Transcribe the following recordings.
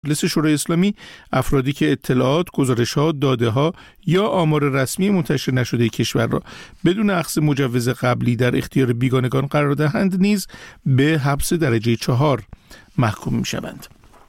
مجلس شورای اسلامی افرادی که اطلاعات، گزارش‌ها، داده‌ها یا آمار رسمی منتشر نشده کشور را بدون اخذ مجوز قبلی در اختیار بیگانگان قرار دهند نیز به حبس درجه 4 محکوم می‌شوند.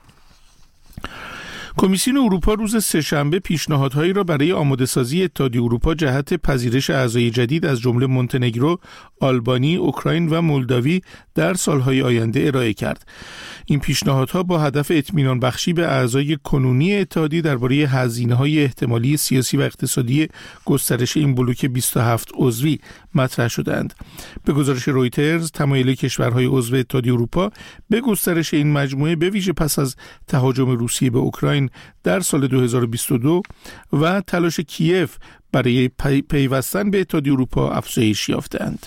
کمیسیون اروپا روز سه‌شنبه پیشنهادهایی را برای آماده‌سازی اتحادیه اروپا جهت پذیرش اعضای جدید از جمله مونتنگرو، آلبانی، اوکراین و مولداوی در سالهای آینده ارائه کرد. این پیشنهادها با هدف اطمینان بخشی به اعضای کنونی اتحادیه درباره هزینه‌های احتمالی سیاسی و اقتصادی گسترش این بلوک 27 عضوی مطرح شدند. به گزارش رویترز، تمایل کشورهای عضو اتحادیه اروپا به گسترش این مجموعه به ویژه پس از تهاجم روسیه به اوکراین در سال 2022 و تلاش کیف برای پیوستن به اتحادیه اروپا افزایش یافتند.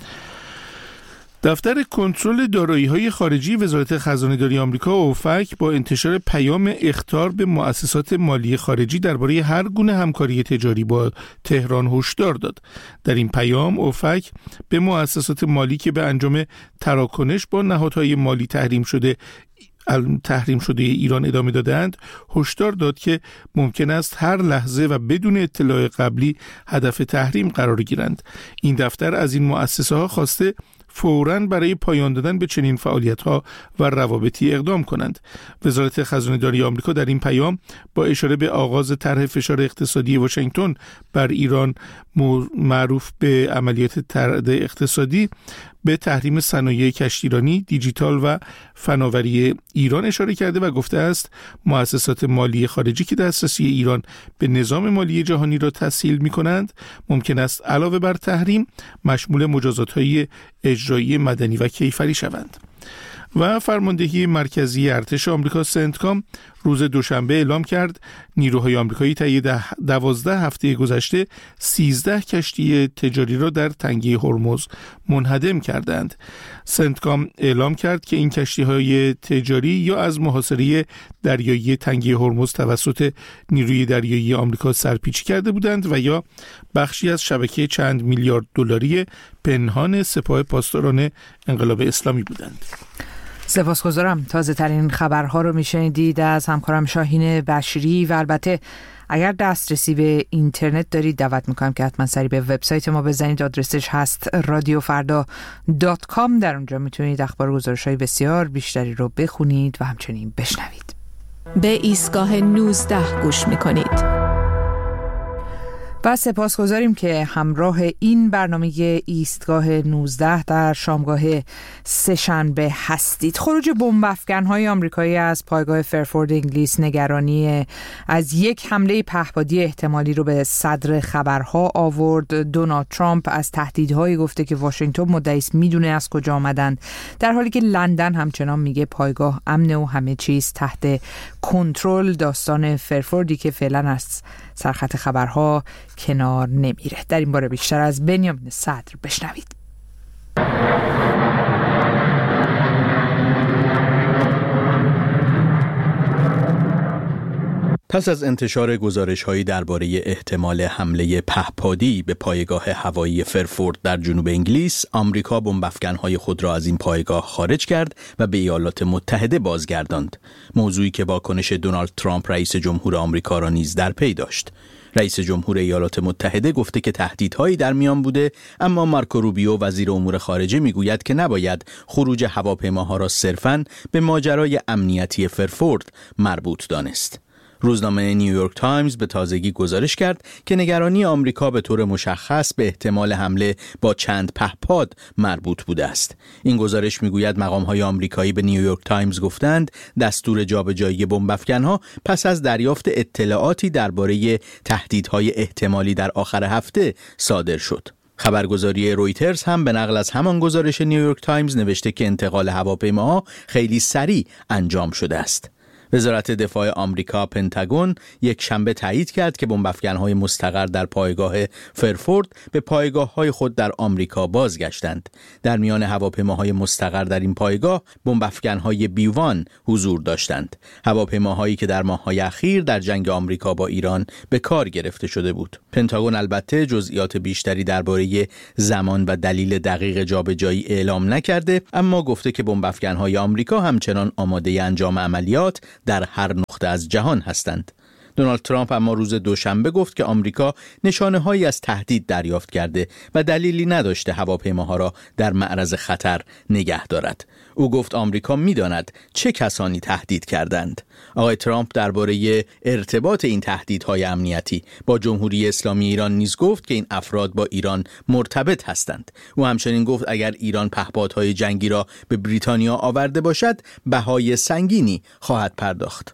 دفتر کنترل دارایی‌های خارجی وزارت خزانه‌داری آمریکا اوفک با انتشار پیام اخطار به مؤسسات مالی خارجی درباره هر گونه همکاری تجاری با تهران هشدار داد. در این پیام اوفک به مؤسسات مالی که به انجام تراکنش با نهادهای مالی تحریم شده ایران ادامه دادند هشدار داد که ممکن است هر لحظه و بدون اطلاع قبلی هدف تحریم قرار گیرند. این دفتر از این مؤسسه‌ها خواسته فوراً برای پایان دادن به چنین فعالیت‌ها و روابطی اقدام کنند. وزارت خزانه‌داری آمریکا در این پیام با اشاره به آغاز طرح فشار اقتصادی واشنگتن بر ایران معروف به عملیات طرد اقتصادی به تحریم صنایع کشتیرانی، دیجیتال و فناوری ایران اشاره کرده و گفته است مؤسسات مالی خارجی که دسترسی ایران به نظام مالی جهانی را تسهیل می‌کنند ممکن است علاوه بر تحریم مشمول مجازات‌های اجرایی مدنی و کیفری شوند. و فرماندهی مرکزی ارتش آمریکا سنتکام روز دوشنبه اعلام کرد نیروهای آمریکایی طی 12 هفته گذشته 13 کشتی تجاری را در تنگه هرمز منهدم کردند. سنتکام اعلام کرد که این کشتی‌های تجاری یا از محاصره دریایی تنگه هرمز توسط نیروی دریایی آمریکا سرپیچی کرده بودند و یا بخشی از شبکه چند میلیارد دلاری پنهان سپاه پاسداران انقلاب اسلامی بودند. سپاسگزارم. تازه ترین خبرها رو میشنیدید از همکارم شاهین بشیری و البته اگر دسترسی به اینترنت دارید دعوت میکنم که حتما سری به وبسایت ما بزنید. آدرسش هست radiofarda.com. در اونجا میتونید اخبار و گزارش‌های بسیار بیشتری رو بخونید و همچنین بشنوید. به ایستگاه 19 گوش میکنید. و سپاسگزاریم که همراه این برنامه ایستگاه 19 در شامگاه سه‌شنبه هستید. خروج بمب افکن‌های آمریکایی از پایگاه فرفورد انگلیس نگرانی از یک حمله پهپادی احتمالی رو به صدر خبرها آورد. دونالد ترامپ از تهدیدهایی گفته که واشنگتن مدعی است میدونه از کجا آمدن، در حالی که لندن همچنان میگه پایگاه امنه و همه چیز تحت کنترل. داستان فرفوردی که فعلا از سرخط خبرها کنار نمیره. در این باره بیشتر از بنیامین صدر بشنوید. پس از انتشار گزارش‌هایی درباره احتمال حمله پهپادی به پایگاه هوایی فرفورد در جنوب انگلیس، آمریکا بمب‌افکن‌های خود را از این پایگاه خارج کرد و به ایالات متحده بازگرداند. موضوعی که واکنش دونالد ترامپ رئیس جمهور آمریکا را نیز در پی داشت. رئیس جمهور ایالات متحده گفته که تهدیدهایی در میان بوده، اما مارکو روبیو وزیر امور خارجه میگوید که نباید خروج هواپیماها را صرفاً به ماجرای امنیتی فرفورد مربوط دانست. روزنامه نیویورک تایمز به تازگی گزارش کرد که نگرانی آمریکا به طور مشخص به احتمال حمله با چند پهپاد مربوط بوده است. این گزارش میگوید مقام‌های آمریکایی به نیویورک تایمز گفتند دستور جابجایی بمب‌افکن‌ها پس از دریافت اطلاعاتی درباره تهدیدهای احتمالی در آخر هفته صادر شد. خبرگزاری رویترز هم به نقل از همان گزارش نیویورک تایمز نوشته که انتقال هواپیماها خیلی سریع انجام شده است. وزارت دفاع آمریکا پنتاگون یک شنبه تایید کرد که بمب‌افکن‌های مستقر در پایگاه فرفورد به پایگاه‌های خود در آمریکا بازگشتند. در میان هواپیماهای مستقر در این پایگاه بمب‌افکن‌های B-1 حضور داشتند. هواپیماهایی که در ماه‌های اخیر در جنگ آمریکا با ایران به کار گرفته شده بود. پنتاگون البته جزئیات بیشتری درباره زمان و دلیل دقیق جابجایی اعلام نکرده، اما گفته که بمب‌افکن‌های آمریکا همچنان آماده انجام عملیات در هر نقطه از جهان هستند. دونالد ترامپ اما روز دوشنبه گفت که آمریکا نشانه‌هایی از تهدید دریافت کرده و دلیلی نداشته هواپیماها را در معرض خطر نگه دارد. او گفت آمریکا می‌داند چه کسانی تهدید کردند. آقای ترامپ درباره ارتباط این تهدیدهای امنیتی با جمهوری اسلامی ایران نیز گفت که این افراد با ایران مرتبط هستند. او همچنین گفت اگر ایران پهپادهای جنگی را به بریتانیا آورده باشد، بهای سنگینی خواهد پرداخت.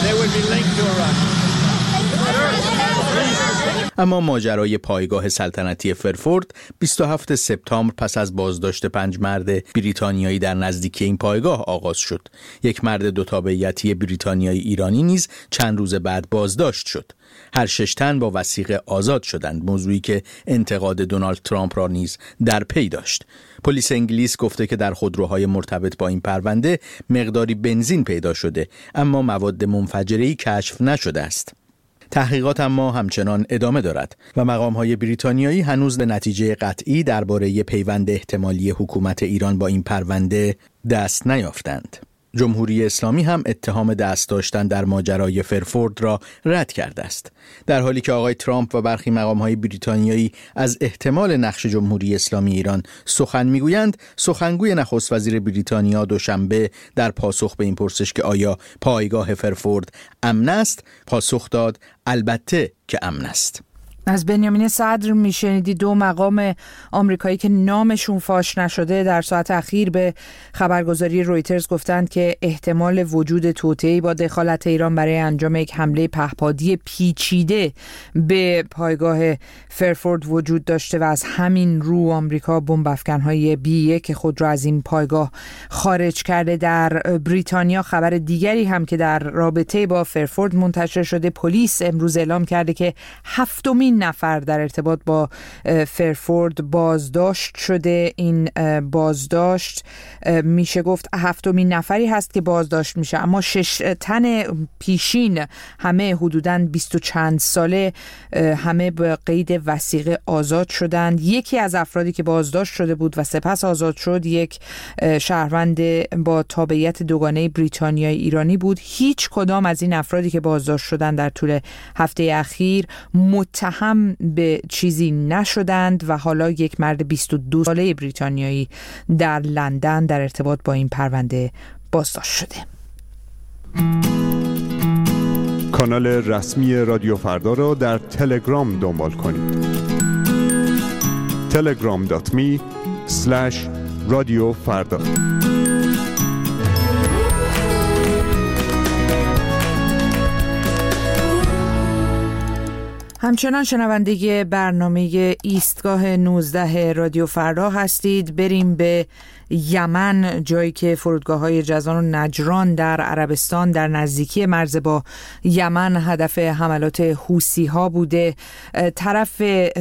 اما ماجرای پایگاه سلطنتی فرفورد 27 سپتامبر پس از بازداشت 5 مرد بریتانیایی در نزدیکی این پایگاه آغاز شد. یک مرد دو تابعیتی بریتانیایی ایرانی نیز چند روز بعد بازداشت شد. هر 6 تن با وثیقه آزاد شدند، موضوعی که انتقاد دونالد ترامپ را نیز در پی داشت. پلیس انگلیس گفته که در خودروهای مرتبط با این پرونده مقداری بنزین پیدا شده، اما مواد منفجره‌ای کشف نشده است. تحقیقات اما همچنان ادامه دارد و مقام‌های بریتانیایی هنوز به نتیجه قطعی درباره پیوند احتمالی حکومت ایران با این پرونده دست نیافتند. جمهوری اسلامی هم اتهام دست داشتن در ماجرای فرفورد را رد کرده است. در حالی که آقای ترامپ و برخی مقام‌های بریتانیایی از احتمال نقش جمهوری اسلامی ایران سخن میگویند، سخنگوی نخست وزیر بریتانیا دوشنبه در پاسخ به این پرسش که آیا پایگاه فرفورد امن است، پاسخ داد البته که امن است. از بنیامین صدر میشنیدی 2 مقام آمریکایی که نامشون فاش نشده در ساعت اخیر به خبرگزاری رویترز گفتند که احتمال وجود توطئه‌ای با دخالت ایران برای انجام یک حمله پهپادی پیچیده به پایگاه فرفورد وجود داشته و از همین رو آمریکا بمب افکن‌های B1 خود را از این پایگاه خارج کرده. در بریتانیا خبر دیگری هم که در رابطه با فرفورد منتشر شده، پلیس امروز اعلام کرده که 7 نفر در ارتباط با فرفورد بازداشت شده. این بازداشت میشه گفت 7 نفری هست که بازداشت میشه، اما 6 تن پیشین همه حدوداً 20 و چند ساله همه به قید وثیقه آزاد شدند. یکی از افرادی که بازداشت شده بود و سپس آزاد شد یک شهروند با تابعیت دوگانه بریتانیایی ایرانی بود. هیچ کدام از این افرادی که بازداشت شدند در طول هفته اخیر متهم به چیزی نشدند و حالا یک مرد 22 ساله بریتانیایی در لندن در ارتباط با این پرونده بازداشت شده. کانال رسمی رادیو فردا را در تلگرام دنبال کنید. telegram.me/رادیو فردا. همچنان شنونده برنامه ایستگاه 19 رادیو فردا هستید. بریم به یمن، جایی که فرودگاه‌های جازان و نجران در عربستان در نزدیکی مرز با یمن هدف حملات حوثی‌ها بوده. طرف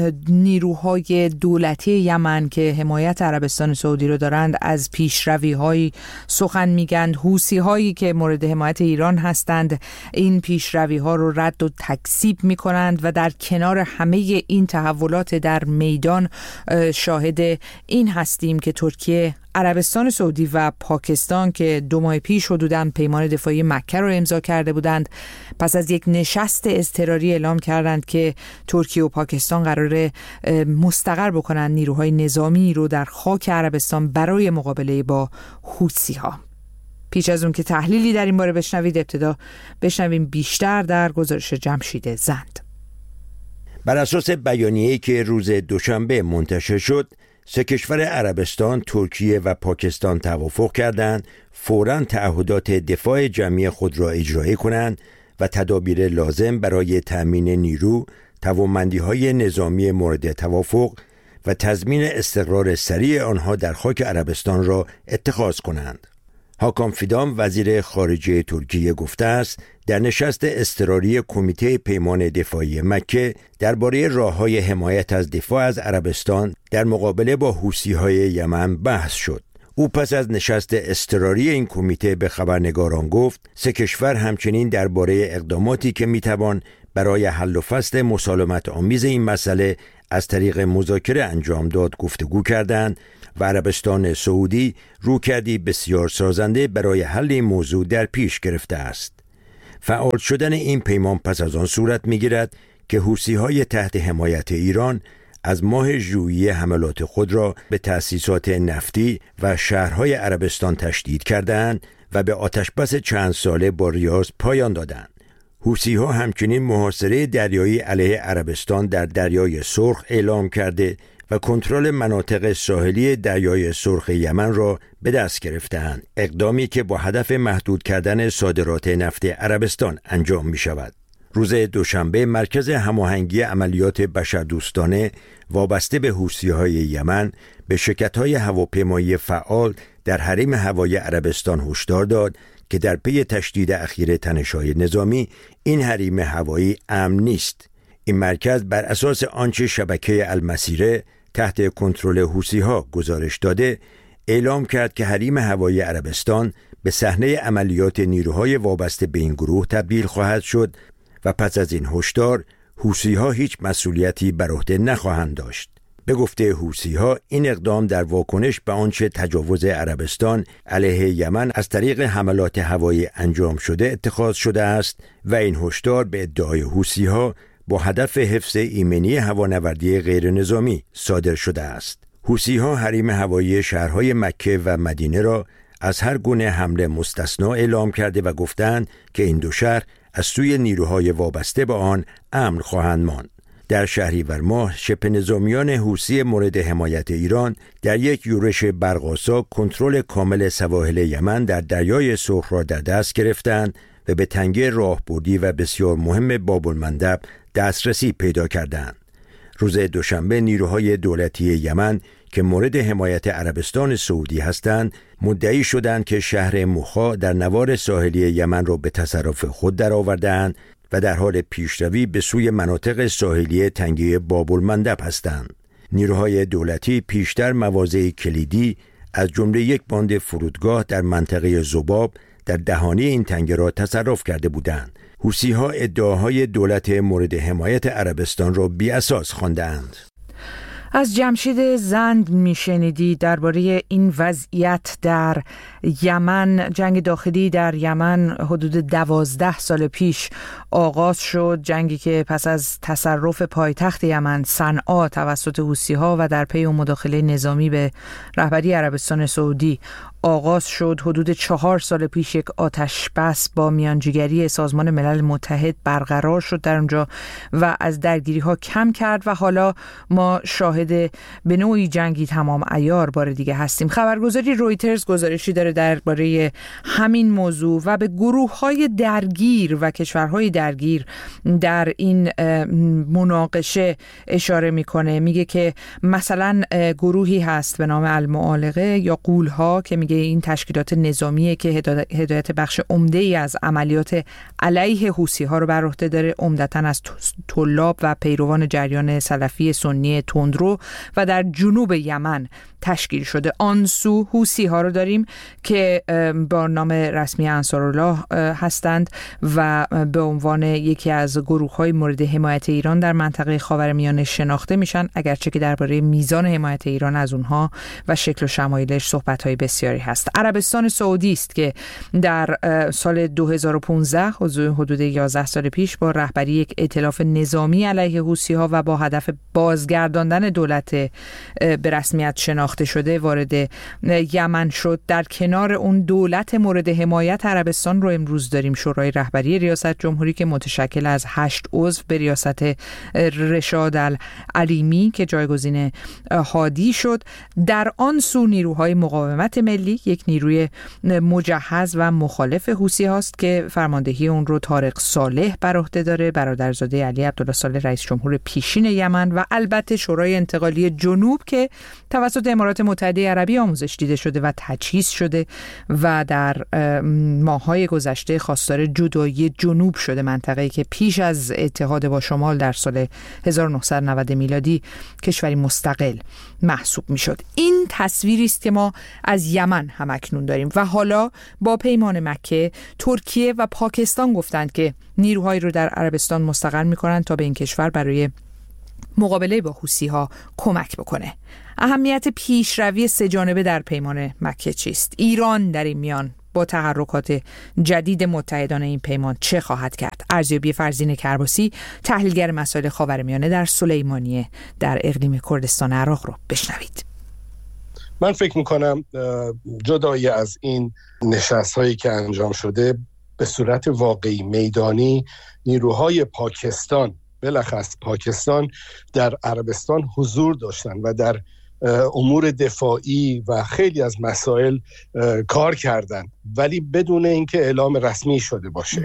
نیروهای دولتی یمن که حمایت عربستان سعودی رو دارند از پیشروی‌های سخن میگن. حوثی‌هایی که مورد حمایت ایران هستند این پیشروی‌ها رو رد و تکذیب میکنند و در کنار همه این تحولات در میدان شاهد این هستیم که ترکیه، عربستان سعودی و پاکستان که 2 ماه پیش حدوداً پیمان دفاعی مکه رو امضا کرده بودند، پس از یک نشست اضطراری اعلام کردند که ترکیه و پاکستان قراره مستقر بکنند نیروهای نظامی رو در خاک عربستان برای مقابله با حوثی‌ها. پیش از اون که تحلیلی در این باره بشنوید، ابتدا بشنویم بیشتر در گزارش جمشید زند. بر اساس بیانیه‌ای که روز دوشنبه منتشر شد، 3 کشور عربستان، ترکیه و پاکستان توافق کردند فوراً تعهدات دفاع جمعی خود را اجرایی کنند و تدابیر لازم برای تأمین نیرو، توانمندی‌های نظامی مورد توافق و تضمین استقرار سریع آنها در خاک عربستان را اتخاذ کنند. هاکان فیدان وزیر خارجه ترکیه گفته است در نشست اضطراری کمیته پیمان دفاعی مکه درباره راه‌های حمایت از دفاع از عربستان در مقابله با حوثی‌های یمن بحث شد. او پس از نشست اضطراری این کمیته به خبرنگاران گفت 3 کشور همچنین درباره اقداماتی که میتوان برای حل و فصل مسالمت آمیز این مسئله از طریق مذاکره انجام داد گفتگو کردند و عربستان سعودی رویکردی بسیار سازنده برای حل این موضوع در پیش گرفته است. فعال شدن این پیمان پس از آن صورت می‌گیرد که حوثی‌های تحت حمایت ایران از ماه ژوئیه حملات خود را به تأسیسات نفتی و شهرهای عربستان تشدید کردند و به آتشبس چند ساله با ریاض پایان دادند. حوثی‌ها همچنین محاصره دریایی علیه عربستان در دریای سرخ اعلام کرده و کنترل مناطق ساحلی دریای سرخ یمن را به دست گرفتند، اقدامی که با هدف محدود کردن صادرات نفت عربستان انجام می شود. روز دوشنبه مرکز هماهنگی عملیات بشردوستانه وابسته به حوثی‌های یمن به شرکت‌های هواپیمایی فعال در حریم هوایی عربستان هشدار داد که در پی تشدید اخیر تنش‌های نظامی این حریم هوایی امن نیست. این مرکز بر اساس آنچه شبکه المسیره تحت کنترل حوثی‌ها گزارش داده اعلام کرد که حریم هوایی عربستان به صحنه عملیات نیروهای وابسته به این گروه تبدیل خواهد شد و پس از این هشدار حوثی‌ها هیچ مسئولیتی بر عهده نخواهند داشت. به گفته حوثی‌ها این اقدام در واکنش به آنچه تجاوز عربستان علیه یمن از طریق حملات هوایی انجام شده اتخاذ شده است و این هشدار به ادعای حوثی‌ها با هدف حفظ ایمنی هوانوردی غیر نظامی صادر شده است. حوثی‌ها حریم هوایی شهرهای مکه و مدینه را از هر گونه حمله مستثنا اعلام کرده و گفتند که این دو شهر از سوی نیروهای وابسته به آن امن خواهند ماند. در شهریور ماه شبه نظامیان حوثی مورد حمایت ایران در یک یورش برق‌آسا کنترل کامل سواحل یمن در دریای سرخ را در دست گرفتند و به تنگه راهبردی و بسیار مهم باب‌المندب دسترسی پیدا کردند. روز دوشنبه نیروهای دولتی یمن که مورد حمایت عربستان سعودی هستند مدعی شدند که شهر موخا در نوار ساحلی یمن را به تصرف خود درآورده‌اند و در حال پیشروی به سوی مناطق ساحلی تنگه باب‌المندب هستند. نیروهای دولتی پیشتر مواضع کلیدی از جمله یک باند فرودگاه در منطقه ذباب در دهانه این تنگه را تصرف کرده بودند. حوثی‌ها ادعاهای دولت مورد حمایت عربستان را بی‌اساس خواندند. از جمشید زند میشنیدی درباره این وضعیت در یمن. جنگ داخلی در یمن حدود 12 سال پیش آغاز شد، جنگی که پس از تصرف پایتخت یمن صنعا توسط حوثی‌ها و در پی مداخله نظامی به رهبری عربستان سعودی آغاز شد. حدود 4 سال پیش یک آتش بس با میانجیگری سازمان ملل متحد برقرار شد در اونجا و از درگیری ها کم کرد و حالا ما شاهد به نوعی جنگی تمام عیار بار دیگه هستیم. خبرگزاری رویترز گزارشی داره درباره همین موضوع و به گروه های درگیر و کشورهای درگیر در این مناقشه اشاره میکنه. میگه که مثلا گروهی هست به نام المعالقه یا غول‌ها که میگه این تشکیلات نظامیه که هدایت بخش عمده‌ای از عملیات علیه حوثی‌ها رو بر عهده داره، عمدتاً از طلاب و پیروان جریان سلفی سنی تندرو و در جنوب یمن تشکیل شده. آن سو حوثی‌ها رو داریم که با نام رسمی انصارالله هستند و به عنوان یکی از گروه‌های مورد حمایت ایران در منطقه خاورمیانه شناخته میشن، اگرچه که درباره میزان حمایت ایران از اونها و شکل و شمایلش صحبت‌های بسیاری هست. عربستان سعودی است که در سال 2015 حدود 11 سال پیش با رهبری یک ائتلاف نظامی علیه حوثی‌ها و با هدف بازگرداندن دولت به رسمیت شناخته شده وارد یمن شد. در کنار اون دولت مورد حمایت عربستان رو امروز داریم شورای رهبری ریاست جمهوری که متشکل از 8 عضو به ریاست رشاد العلیمی که جایگزین هادی شد. در آن سو نیروهای مقاومت ملی، یک نیروی مجهز و مخالف حوثی هاست که فرماندهی اون رو طارق صالح بر عهده داره، برادرزاده علی عبدالله صالح رئیس جمهور پیشین یمن، و البته شورای انتقالی جنوب که توسط امارات متحده عربی آموزش دیده شده و تجهیز شده و در ماه‌های گذشته خواستار جدایی جنوب شده، منطقه‌ای که پیش از اتحاد با شمال در سال 1990 میلادی کشوری مستقل محسوب میشد. این تصویری است که ما از یمن هم اکنون داریم و حالا با پیمان مکه ترکیه و پاکستان گفتند که نیروهایی رو در عربستان مستقر میکنند تا به این کشور برای مقابله با حوثی‌ها کمک بکنه. اهمیت پیشروی سه‌جانبه در پیمان مکه چیست؟ ایران در این میان با تحرکات جدید متحدان این پیمان چه خواهد کرد؟ ارزیابی فرزین کرباسی، تحلیلگر مسائل خاورمیانه در سلیمانیه در اقلیم کردستان عراق رو بشنوید. من فکر میکنم جدای از این نشست‌هایی که انجام شده، به صورت واقعی میدانی نیروهای پاکستان، بالاخص پاکستان، در عربستان حضور داشتن و در امور دفاعی و خیلی از مسائل کار کردن، ولی بدون اینکه اعلام رسمی شده باشه.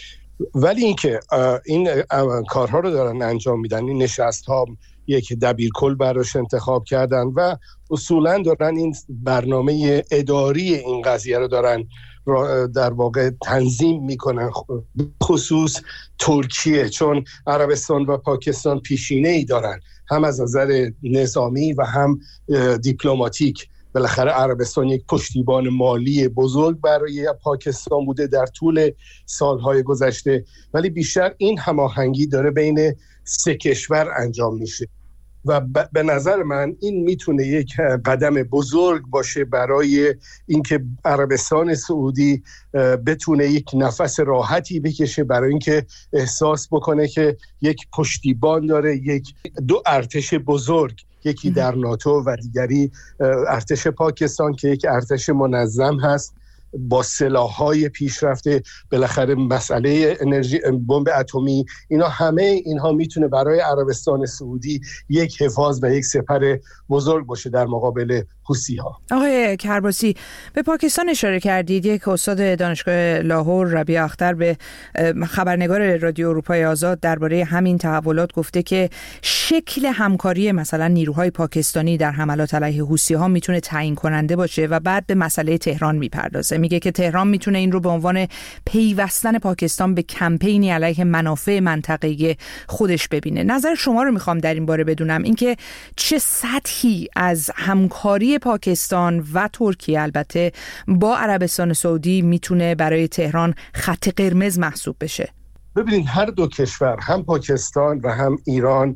ولی اینکه این کارها رو دارن انجام میدن، این نشست‌ها یک دبیرکل براش انتخاب کردن و اصولا دارن این برنامه اداری این قضیه رو دارن در واقع تنظیم میکنن، خصوص ترکیه، چون عربستان و پاکستان پیشینه‌ای دارن، هم از نظر نظامی و هم دیپلماتیک. بالاخره عربستان یک پشتیبان مالی بزرگ برای پاکستان بوده در طول سالهای گذشته، ولی بیشتر این هماهنگی داره بین سه کشور انجام میشه و به نظر من این میتونه یک قدم بزرگ باشه برای اینکه عربستان سعودی بتونه یک نفس راحتی بکشه، برای اینکه احساس بکنه که یک پشتیبان داره، دو ارتش بزرگ، یکی در ناتو و دیگری ارتش پاکستان که یک ارتش منظم هست با سلاح‌های پیشرفته. بالاخره مسئله انرژی، بمب اتمی، همه اینها میتونه برای عربستان سعودی یک حفاظ و یک سپر بزرگ باشه در مقابل حوثی‌ها. آقای کرباسی، به پاکستان اشاره کردید. یک استاد دانشگاه لاهور، ربیع اختر، به خبرنگار رادیو اروپای آزاد درباره همین تحولات گفته که شکل همکاری مثلا نیروهای پاکستانی در حملات علیه حوثی‌ها میتونه تعیین کننده باشه و بعد به مسئله تهران میپردازه. میگه که تهران میتونه این رو به عنوان پیوستن پاکستان به کمپینی علیه منافع منطقه‌ای خودش ببینه. نظر شما رو میخوام در این باره بدونم، اینکه چه سطحی از همکاری پاکستان و ترکیه البته با عربستان سعودی میتونه برای تهران خط قرمز محسوب بشه. ببینید، هر دو کشور، هم پاکستان و هم ایران،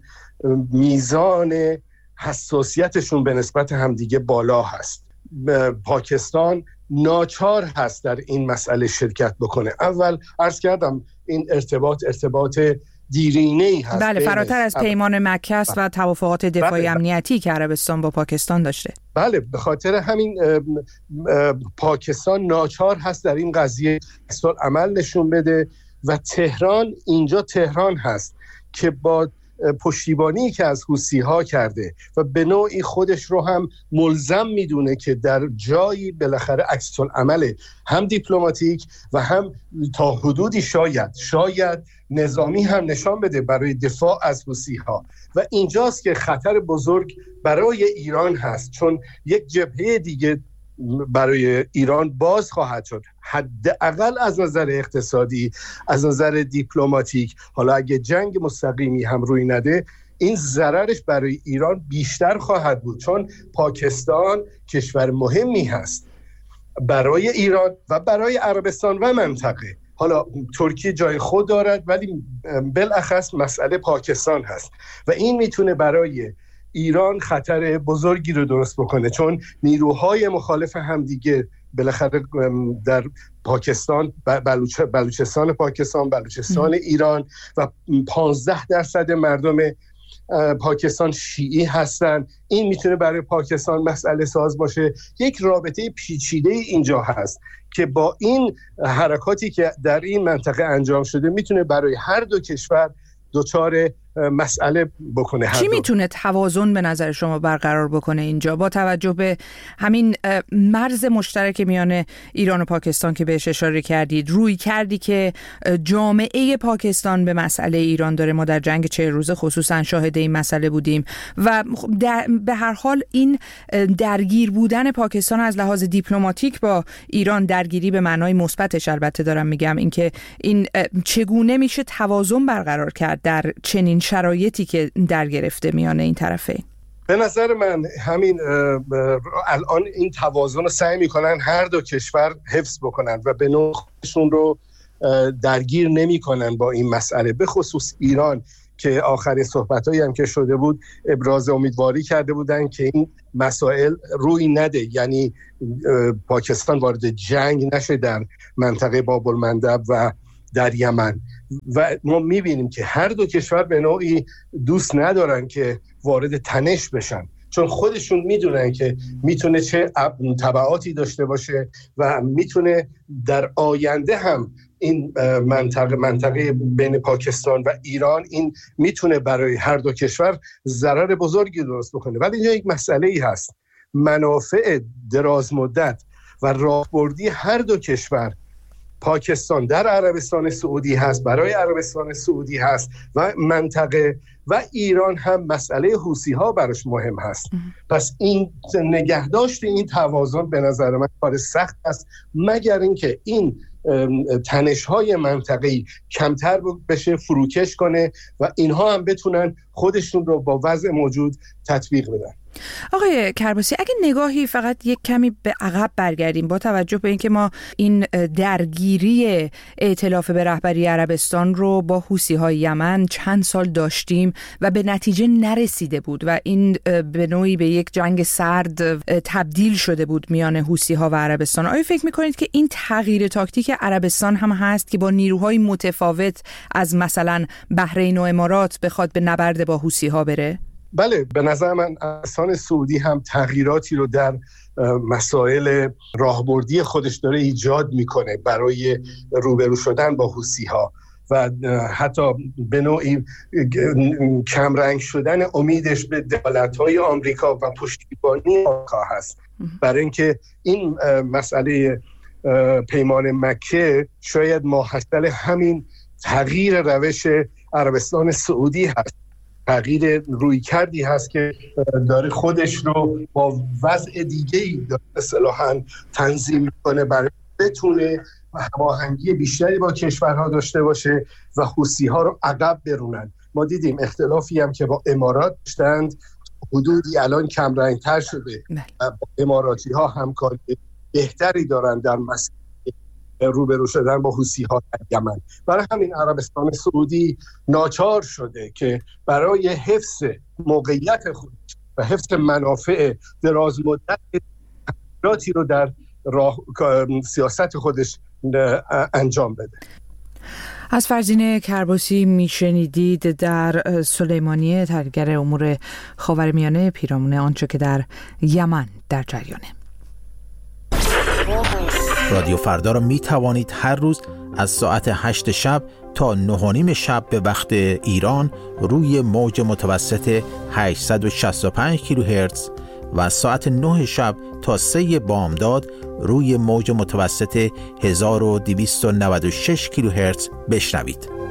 میزان حساسیتشون به نسبت همدیگه بالا هست. پاکستان ناچار هست در این مسئله شرکت بکنه. اول عرض کردم این ارتباط دیرینه‌ای هست. بله، فراتر از پیمان مکه است و توافقات دفاعی امنیتی که عربستان با پاکستان داشته. بله، به خاطر همین پاکستان ناچار هست در این قضیه عمل نشون بده و اینجا تهران هست که با پشتیبانی که از حوثی‌ها کرده و به نوعی خودش رو هم ملزم میدونه که در جایی بالاخره عکس العمل هم دیپلماتیک و هم تا حدودی شاید نظامی هم نشان بده برای دفاع از حوثی‌ها. و اینجاست که خطر بزرگ برای ایران هست، چون یک جبهه دیگه برای ایران باز خواهد شد، حداقل از نظر اقتصادی، از نظر دیپلماتیک. حالا اگه جنگ مستقیمی هم روی نده، این ضررش برای ایران بیشتر خواهد بود، چون پاکستان کشور مهمی هست برای ایران و برای عربستان و منطقه. حالا ترکیه جای خود دارد، ولی بالاخص مسئله پاکستان هست و این میتونه برای ایران خطر بزرگی رو درست بکنه، چون نیروهای مخالف همدیگه بالاخره در پاکستان، بلوچستان پاکستان، بلوچستان ایران و 15% مردم پاکستان شیعی هستن. این میتونه برای پاکستان مسئله ساز باشه. یک رابطه پیچیده اینجا هست که با این حرکاتی که در این منطقه انجام شده میتونه برای هر دو کشور دچار مسئله بکنه. چی میتونه توازن به نظر شما برقرار بکنه اینجا، با توجه به همین مرز مشترک میان ایران و پاکستان که بهش اشاره کردید، روی کردی که جامعه پاکستان به مسئله ایران داره؟ ما در جنگ 40 روزه خصوصا شاهد این مسئله بودیم و به هر حال این درگیر بودن پاکستان از لحاظ دیپلماتیک با ایران، درگیری به معنای مثبتش البته دارم میگم، اینکه این چگونه میشه توازن برقرار کرد در چنین شرایطی که در گرفته میان این طرفین؟ به نظر من همین الان این توازن رو سعی میکنن هر دو کشور حفظ بکنن و به نوع خودشون رو درگیر نمیکنن با این مسئله، به خصوص ایران که آخرین صحبتایی هم که شده بود ابراز امیدواری کرده بودن که این مسائل روی نده، یعنی پاکستان وارد جنگ نشه در منطقه باب المندب و در یمن. و ما میبینیم که هر دو کشور به نوعی دوست ندارن که وارد تنش بشن، چون خودشون میدونن که میتونه چه تبعاتی داشته باشه و میتونه در آینده هم این منطقه بین پاکستان و ایران این میتونه برای هر دو کشور ضرر بزرگی درست بکنه. ولی اینجا یک مسئله ای هست، منافع دراز مدت و راهبردی هر دو کشور، پاکستان در عربستان سعودی هست، برای عربستان سعودی هست و منطقه، و ایران هم مسئله حوثی ها براش مهم هست. پس این نگهداشت این توازن به نظر من کار سخت است، مگر اینکه این تنش‌های منطقه‌ای کمتر بشه، فروکش کنه و اینها هم بتونن خودشون رو با وضع موجود تطبیق بدن. آقای کرباسی، اگه نگاهی فقط یک کمی به عقب برگردیم با توجه به اینکه ما این درگیری ائتلاف به رهبری عربستان رو با حوثی‌های یمن چند سال داشتیم و به نتیجه نرسیده بود و این به نوعی به یک جنگ سرد تبدیل شده بود میان حوثی‌ها و عربستان، آیا فکر می‌کنید که این تغییر تاکتیک عربستان هم هست که با نیروهای متفاوت از مثلا بحرین و امارات بخواد به نبرد با حوثی‌ها بره؟ بله، به نظر من عربستان سعودی هم تغییراتی رو در مسائل راهبردی خودش داره ایجاد میکنه برای روبرو شدن با حوثی‌ها و حتی به نوعی کمرنگ شدن امیدش به دولت‌های آمریکا و پشتیبانی آمریکا هست، برای اینکه این مسئله پیمان مکه شاید ماحصل همین تغییر روش عربستان سعودی هست، تغییر روی کردی هست که داره خودش رو با وضع دیگه‌ای اصطلاحاً تنظیم کنه برای بتونه هماهنگی بیشتری با کشورها داشته باشه و حوثی‌ها رو عقب برونن. ما دیدیم اختلافی هم که با امارات داشتند حدودی الان کمرنگ‌تر شده و با اماراتی‌ها همکاری بهتری دارن در مسئله روبرو شدن با حوثی‌ها در یمن. برای همین عربستان سعودی ناچار شده که برای حفظ موقعیت خود و حفظ منافع دراز مدت تغییراتی رو در سیاست خودش انجام بده. از فرزین کرباسی میشنیدید در سلیمانیه، تحلیلگر امور خاورمیانه، پیرامون آنچه که در یمن در جریانه. رادیو فردا را می توانید هر روز از ساعت 8 شب تا 9:30 شب به وقت ایران روی موج متوسط 865 کیلوهرتز و ساعت 9 شب تا 3 بامداد روی موج متوسط 1296 کیلوهرتز بشنوید.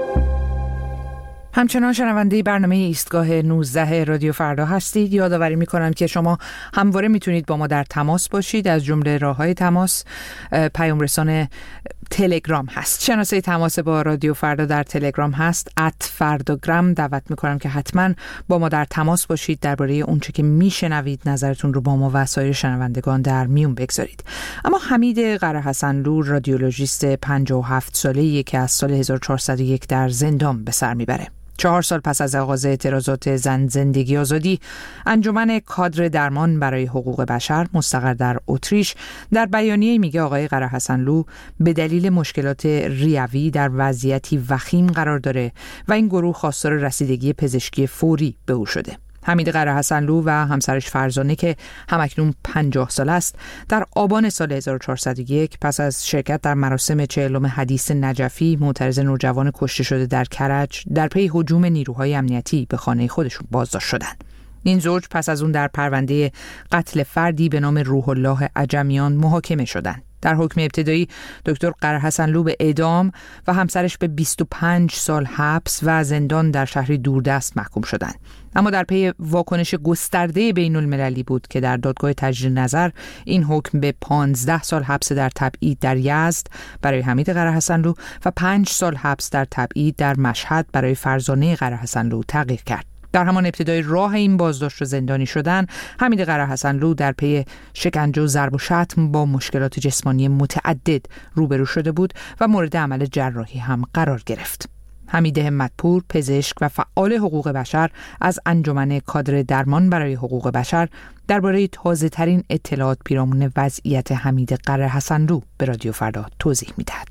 همچنان شنونده برنامه ایستگاه 19 رادیو فردا هستید. یادآوری می‌کنم که شما همواره میتونید با ما در تماس باشید. از جمله راه‌های تماس پیام رسان تلگرام هست. شناسه تماس با رادیو فردا در تلگرام هست @فرداگرام. دعوت می‌کنم که حتما با ما در تماس باشید، درباره اونچه که میشنوید نظرتون رو با ما و سایر شنوندگان در میون بگذارید. اما حمید قرهحسنلو، رادیولوژیست 57 ساله‌ای که از سال 1401 در زندان به سر میبره. 4 سال پس از آغاز اعتراضات زن زندگی آزادی، انجمن کادر درمان برای حقوق بشر مستقر در اتریش در بیانیه‌ای میگه آقای قرهحسنلو به دلیل مشکلات ریوی در وضعیتی وخیم قرار داره و این گروه خواستار رسیدگی پزشکی فوری به او شده. حمید قرهحسنلو و همسرش فرزانه که همکنون 50 سال است، در آبان سال 1401 پس از شرکت در مراسم 40م حدیث نجفی، معترض نوجوان کشته شده در کرج، در پی هجوم نیروهای امنیتی به خانه خودشون بازداشت شدند. این زوج پس از اون در پرونده قتل فردی به نام روح الله عجمیان محاکمه شدند. در حکم ابتدایی دکتر قرهحسنلو به اعدام و همسرش به 25 سال حبس و زندان در شهری دوردست محکوم شدند. اما در پی واکنش گسترده بین المللی بود که در دادگاه تجدید نظر این حکم به 15 سال حبس در تبعید در یزد برای حمید قرهحسنلو و 5 سال حبس در تبعید در مشهد برای فرزانه قرهحسنلو تغییر کرد. در همان ابتدای راه این بازداشت و زندانی شدن، حمید قرهحسنلو در پی شکنجه و ضرب و شتم با مشکلات جسمانی متعدد روبرو شده بود و مورد عمل جراحی هم قرار گرفت. حمید همت‌پور، پزشک و فعال حقوق بشر از انجمن کادر درمان برای حقوق بشر درباره تازه‌ترین اطلاعات پیرامون وضعیت حمید قره‌حسنلو به رادیو فردا توضیح می‌دهد.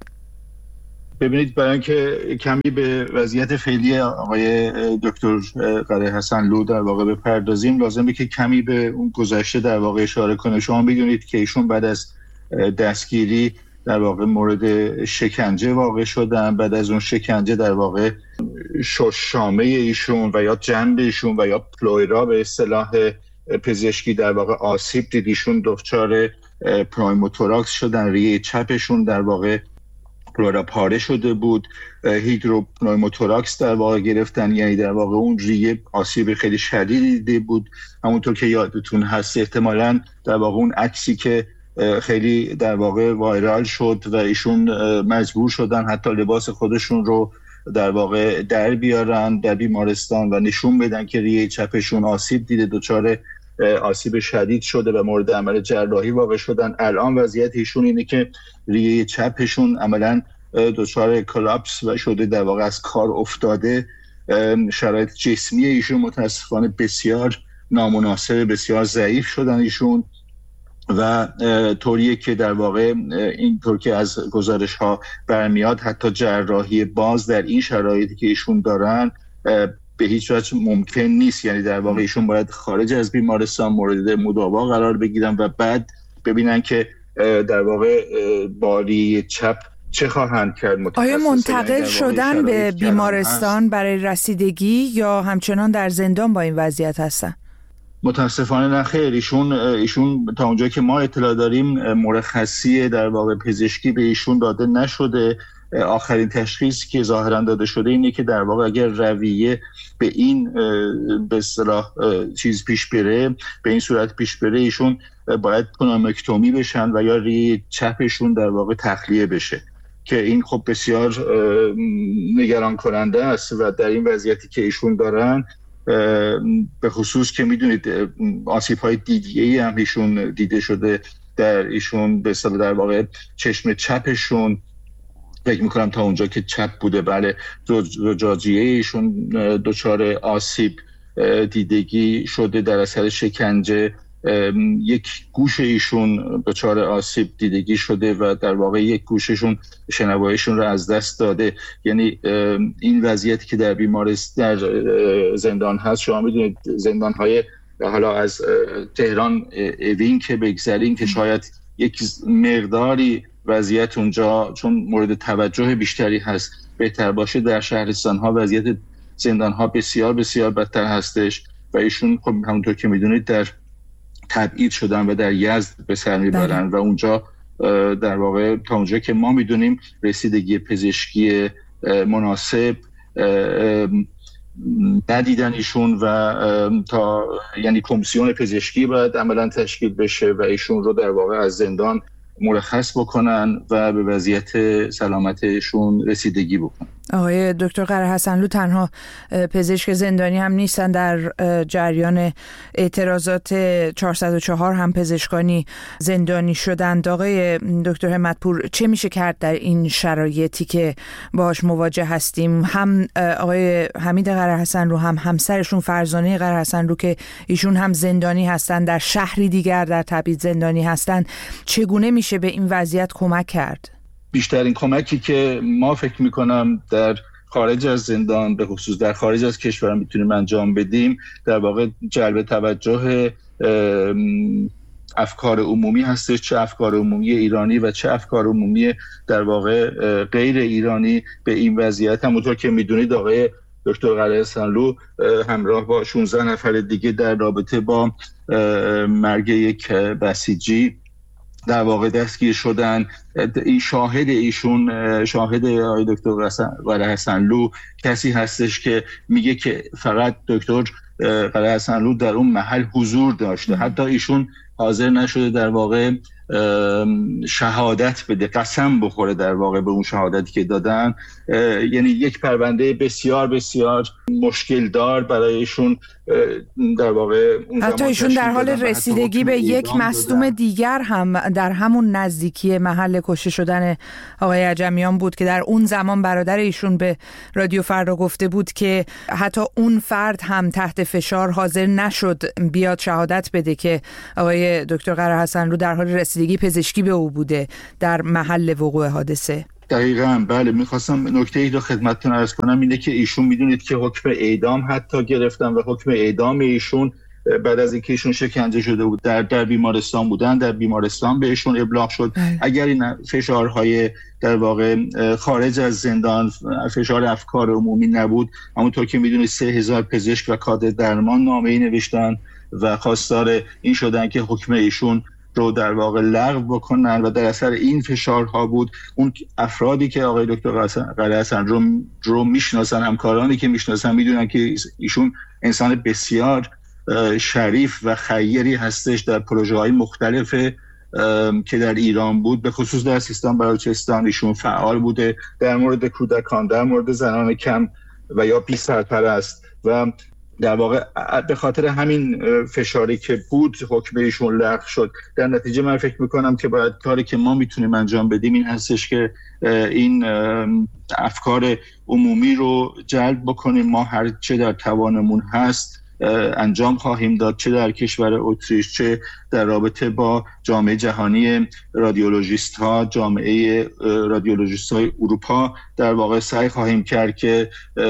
ببینید، برای اینکه کمی به وضعیت فعلی آقای دکتر قره‌حسنلو در واقع بپردازیم، لازمه که کمی به اون گذشته در واقع اشاره کنه. شما می‌دونید که ایشون بعد از دستگیری در واقع مورد شکنجه واقع شدن. بعد از اون شکنجه در واقع شامه ایشون و یا جنب ایشون و یا پلویرا به اصطلاح پزشکی در واقع آسیب دید. ایشون دچار پنوموتوراکس شدن، ریه چپشون در واقع پلورا پاره شده بود، هیدروپنوموتوراکس در واقع گرفتن، یعنی در واقع اون ریه آسیب خیلی شدیدی دیده بود. همونطور که یادتون هست احتمالاً در واقع اون عکسی که خیلی در واقع وایرال شد و ایشون مجبور شدن حتی لباس خودشون رو در واقع در بیارن در بیمارستان و نشون بدن که ریه چپشون آسیب دیده، دچار آسیب شدید شده و مورد عمل جراحی واقع شدن. الان وضعیت ایشون اینه که ریه چپشون عملاً دچار کلاپس و شده، در واقع از کار افتاده. شرایط جسمی ایشون متاسفانه بسیار نامناسب، بسیار ضعیف شدن ایشون و طوریه که در واقع اینطور که از گزارش ها برمیاد حتی جراحی باز در این شرایطی که ایشون دارن به هیچ وجه ممکن نیست. یعنی در واقع ایشون باید خارج از بیمارستان مورد مداوا قرار بگیرن و بعد ببینن که در واقع باری چپ چه خواهند کرد. آیا منتقل شدن به بیمارستان برای رسیدگی یا همچنان در زندان با این وضعیت هستن؟ متاسفانه نه خیر. ایشون تا اونجایی که ما اطلاع داریم مرخصی در واقع پزشکی به ایشون داده نشده. آخرین تشخیصی که ظاهرا داده شده اینه که در واقع اگر رویه به این به اصطلاح چیز پیش بره، به این صورت پیش بره، ایشون باید پنومکتومی بشن و یا ریه چپشون در واقع تخلیه بشه که این خب بسیار نگران کننده است و در این وضعیتی که ایشون دارن، به خصوص که میدونید آسیب‌های دیدگی هم ایشون دیده شده در ایشون، به اصطلاح در واقع چشم چپشون فکر میکنم تا اونجا که چپ بوده، بله، زجاجیه ایشون دچار آسیب دیدگی شده در اثر شکنجه. یک گوش ایشون دچار آسیب دیدگی شده و در واقع یک گوششون شنواییشون رو از دست داده. یعنی این وضعیتی که در بیمارستان در زندان هست، شما میدونید زندان‌های حالا از تهران اوین که بگذاریم که شاید یک مقداری وضعیت اونجا چون مورد توجه بیشتری هست بهتر باشه، در شهرستان‌ها وضعیت زندان‌ها بسیار بسیار بدتر هستش و ایشون خب همونطور که میدونید در تبعید شدن و در یزد به سر میبرن و اونجا در واقع تا اونجا که ما میدونیم رسیدگی پزشکی مناسب ندیدن ایشون و تا یعنی کمیسیون پزشکی باید عملا تشکیل بشه و ایشون رو در واقع از زندان مرخص بکنن و به وضعیت سلامتشون رسیدگی بکنن. آقای دکتر قره‌حسنلو تنها پزشک زندانی هم نیستن، در جریان اعتراضات 404 هم پزشکانی زندانی شدند. آقای دکتر همت‌پور، چه میشه کرد در این شرایطی که باهاش مواجه هستیم؟ هم آقای حمید قره‌حسنلو هم همسرشون فرزانه قره‌حسنلو که ایشون هم زندانی هستن، در شهری دیگر در تبعید زندانی هستن، چگونه میشه به این وضعیت کمک کرد؟ بیشترین کمکی که ما فکر میکنم در خارج از زندان، به خصوص در خارج از کشور میتونیم انجام بدیم، در واقع جلب توجه افکار عمومی هستش، چه افکار عمومی ایرانی و چه افکار عمومی در واقع غیر ایرانی به این وضعیت. همونطور که میدونید آقای دکتر قره‌حسنلو همراه با 16 نفر دیگه در رابطه با مرگ یک بسیجی در واقع دستگیر شدن. این شاهد آقای دکتر قره‌حسنلو کسی هستش که میگه که فقط دکتر قره‌حسنلو در اون محل حضور داشته، حتی ایشون حاضر نشده در واقع شهادت بده، قسم بخوره در واقع به اون شهادتی که دادن. یعنی یک پرونده بسیار بسیار مشکل دار برایشون در واقع حتی ایشون در حال رسیدگی به یک مصدوم دیگر هم در همون نزدیکی محل کشته شدن آقای عجمیان بود که در اون زمان برادر ایشون به رادیو فردا گفته بود که حتی اون فرد هم تحت فشار حاضر نشد بیاد شهادت بده که آقای دکتر قره حسنلو در حال رسیدگی پزشکی به او بوده در محل وقوع حادثه. دقیقاً بله. میخواستم نکته‌ای رو خدمتتون عرض کنم، اینه که ایشون میدونید که حکم اعدام حتی گرفتن و حکم اعدام ایشون بعد از اینکه ایشون شکنجه شده بود در بیمارستان بودن، در بیمارستان بهشون ابلاغ شد اگر این فشارهای در واقع خارج از زندان، فشار افکار عمومی نبود، همونطور که میدونید 3000 پزشک و کادر درمان نامه‌ای نوشتن و خواستار این شدن که حکم ایشون رو در واقع لغو بکنن و در اثر این فشارها بود. اون افرادی که آقای دکتر قره حسنلو رو میشناسن، همکارانی که میشناسن، میدونن که ایشون انسان بسیار شریف و خیری هستش. در پروژه‌های مختلف که در ایران بود، به خصوص در سیستان بلوچستان ایشون فعال بوده، در مورد کودکان، در مورد زنان کم و یا بی سرپرست و در واقع به خاطر همین فشاری که بود حکم ایشون لغو شد. در نتیجه من فکر میکنم که باید کاری که ما میتونیم انجام بدیم این هستش که این افکار عمومی رو جلب بکنیم. ما هر چه در توانمون هست انجام خواهیم داد، چه در کشور اتریش، چه در رابطه با جامعه جهانی رادیولوژیست ها، جامعه رادیولوژیست های اروپا در واقع سعی خواهیم کرد که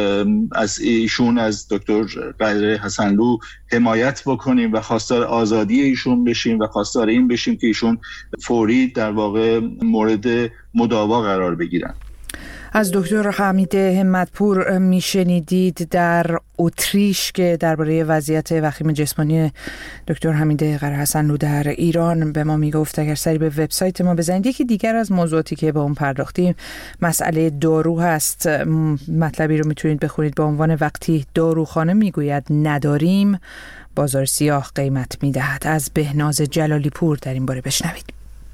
از ایشون، از دکتر قره حسنلو حمایت بکنیم و خواستار آزادی ایشون بشیم و خواستار این بشیم که ایشون فوری در واقع مورد مداوا قرار بگیرن. از دکتر حمید همتپور میشنیدید در اتریش که درباره وضعیت وخیم جسمانی دکتر حمید قره حسنلو در ایران به ما میگفت. اگر سری به وبسایت ما بزنید، یکی دیگر از موضوعاتی که به اون پرداختیم مسئله دارو هست. مطلبی رو میتونید بخونید با عنوان وقتی داروخانه میگوید نداریم، بازار سیاه قیمت میدهد. از بهناز جلالی پور در این باره بشنوید.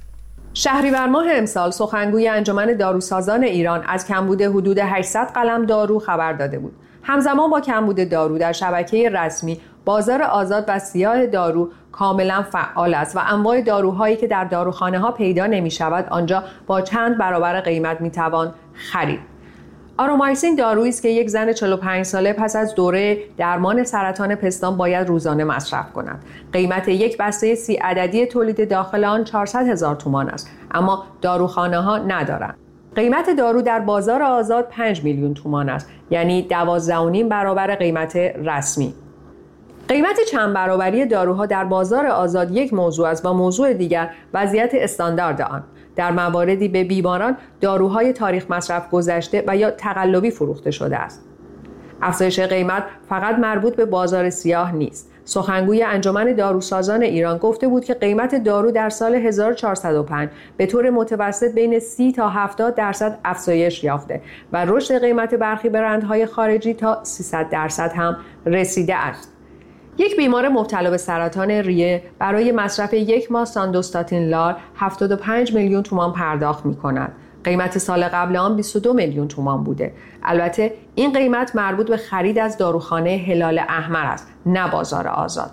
شهریور ماه امسال سخنگوی انجمن داروسازان ایران از کمبود حدود 800 قلم دارو خبر داده بود. همزمان با کمبود دارو در شبکه رسمی بازار آزاد و سیاه دارو کاملا فعال است و انواع داروهایی که در داروخانه ها پیدا نمی شود آنجا با چند برابر قیمت می توان خرید. آرومایسین دارویی است که یک زن 45 ساله پس از دوره درمان سرطان پستان باید روزانه مصرف کند. قیمت یک بسته 30 عددی تولید داخل آن 400,000 تومان است، اما داروخانه ها ندارند. قیمت دارو در بازار آزاد 5 میلیون تومان است، یعنی 12.5 برابر قیمت رسمی. قیمت چند برابری داروها در بازار آزاد یک موضوع است و موضوع دیگر وضعیت استاندارد آن. در مواردی به بیماران داروهای تاریخ مصرف گذشته و یا تقلبی فروخته شده است. افزایش قیمت فقط مربوط به بازار سیاه نیست. سخنگوی انجمن داروسازان ایران گفته بود که قیمت دارو در سال 1405 به طور متوسط بین 30 تا 70% افزایش یافته و رشد قیمت برخی برندهای خارجی تا 300% هم رسیده است. یک بیمار مبتلا به سرطان ریه برای مصرف یک ماه ساندوستاتین لار 75 میلیون تومان پرداخت می کند. قیمت سال قبل آن 22 میلیون تومان بوده. البته این قیمت مربوط به خرید از داروخانه هلال احمر است، نه بازار آزاد.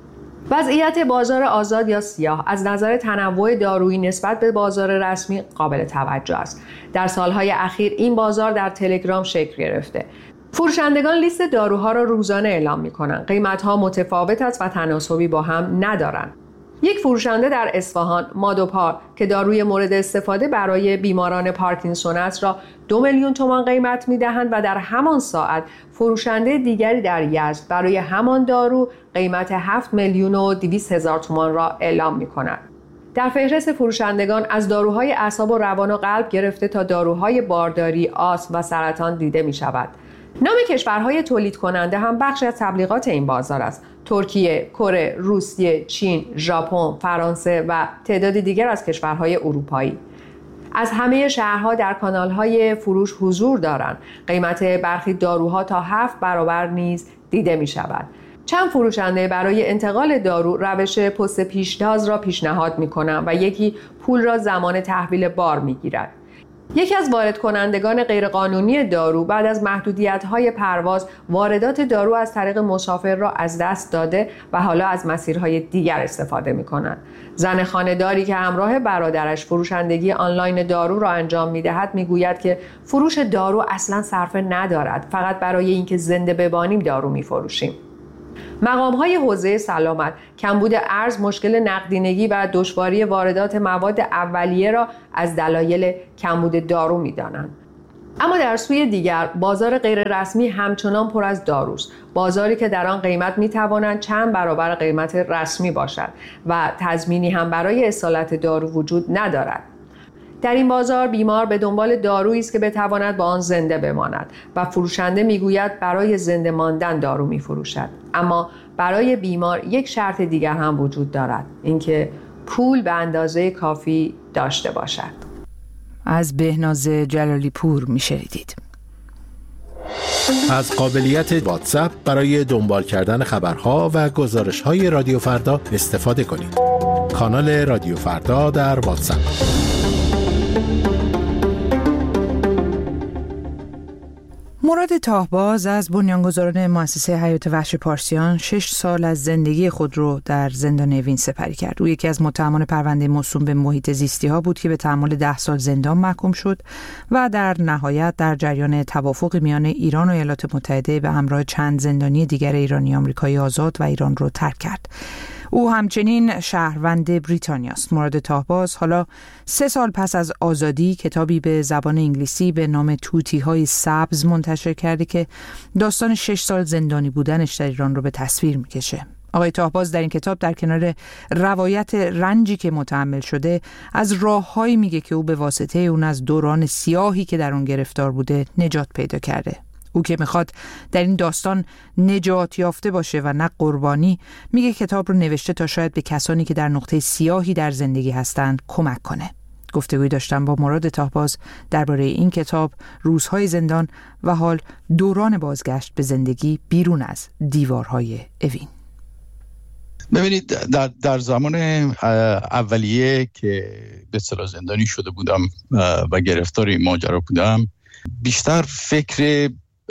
وضعیت بازار آزاد یا سیاه از نظر تنوع دارویی نسبت به بازار رسمی قابل توجه است. در سالهای اخیر این بازار در تلگرام شکل گرفته. فروشندگان لیست داروها را روزانه اعلام می‌کنند. قیمت‌ها متفاوت است و تناسبی با هم ندارند. یک فروشنده در اصفهان، مادوپار، که داروی مورد استفاده برای بیماران پارکینسون است را 2 میلیون تومان قیمت می‌دهند و در همان ساعت فروشنده دیگری در یزد برای همان دارو قیمت 7 میلیون و 200,000 تومان را اعلام می‌کنند. در فهرست فروشندگان از داروهای اعصاب و روان و قلب گرفته تا داروهای بارداری، آسم و سرطان دیده می‌شود. نام کشورهای تولید کننده هم بخشی از تبلیغات این بازار است. ترکیه، کره، روسیه، چین، ژاپن، فرانسه و تعدادی دیگر از کشورهای اروپایی. از همه شهرها در کانالهای فروش حضور دارند. قیمت برخی داروها تا 7 برابر نیز دیده می شود. چند فروشنده برای انتقال دارو روش پست پیشتاز را پیشنهاد می‌کنند و یکی پول را زمان تحویل بار می‌گیرد. یکی از وارد کنندگان غیرقانونی دارو بعد از محدودیت‌های پرواز واردات دارو از طریق مسافر را از دست داده و حالا از مسیرهای دیگر استفاده می‌کند. زن خانه‌داری که همراه برادرش فروشندگی آنلاین دارو را انجام می‌دهد می‌گوید که فروش دارو اصلاً صرفه ندارد، فقط برای اینکه زنده بمانیم دارو می‌فروشیم. مقام‌های حوزه سلامت کمبود ارز، مشکل نقدینگی و دشواری واردات مواد اولیه را از دلایل کمبود دارو می‌دانند. اما در سوی دیگر بازار غیررسمی همچنان پر از داروست، بازاری که در آن قیمت می‌تواند چند برابر قیمت رسمی باشد و تضمینی هم برای اصالت دارو وجود ندارد. در این بازار بیمار به دنبال دارویی است که بتواند با آن زنده بماند و فروشنده میگوید برای زنده ماندن دارو میفروشد. اما برای بیمار یک شرط دیگر هم وجود دارد، اینکه پول به اندازه کافی داشته باشد. از بهناز جلالی پور میشنیدید. از قابلیت واتساپ برای دنبال کردن خبرها و گزارش‌های رادیو فردا استفاده کنید. کانال رادیو فردا در واتساپ. مراد تاهباز از بنیانگذاران مؤسسه حیات وحش پارسیان 6 سال از زندگی خود رو در زندان اوین سپری کرد. او یکی از متهمان پرونده موسوم به محیط زیستی ها بود که به تحمل 10 سال زندان محکوم شد و در نهایت در جریان توافق میان ایران و ایالات متحده به همراه چند زندانی دیگر ایرانی آمریکایی آزاد و ایران رو ترک کرد. او همچنین شهروند بریتانیا است. مراد تاهباز حالا 3 سال پس از آزادی کتابی به زبان انگلیسی به نام توتی‌های سبز منتشر کرده که داستان 6 سال زندانی بودنش در ایران رو به تصویر میکشه. آقای تاهباز در این کتاب در کنار روایت رنجی که متحمل شده از راههایی میگه که او به واسطه اون از دوران سیاهی که در اون گرفتار بوده نجات پیدا کرده. او که میخواد در این داستان نجات یافته باشه و نه قربانی، میگه کتاب رو نوشته تا شاید به کسانی که در نقطه سیاهی در زندگی هستند کمک کنه. گفتگوی داشتم با مراد تاهباز درباره این کتاب، روزهای زندان و حال دوران بازگشت به زندگی بیرون از دیوارهای اوین. ببینید در زمان اولیه که به اصطلاح زندانی شده بودم و گرفتار این ماجرا بودم، بیشتر فکر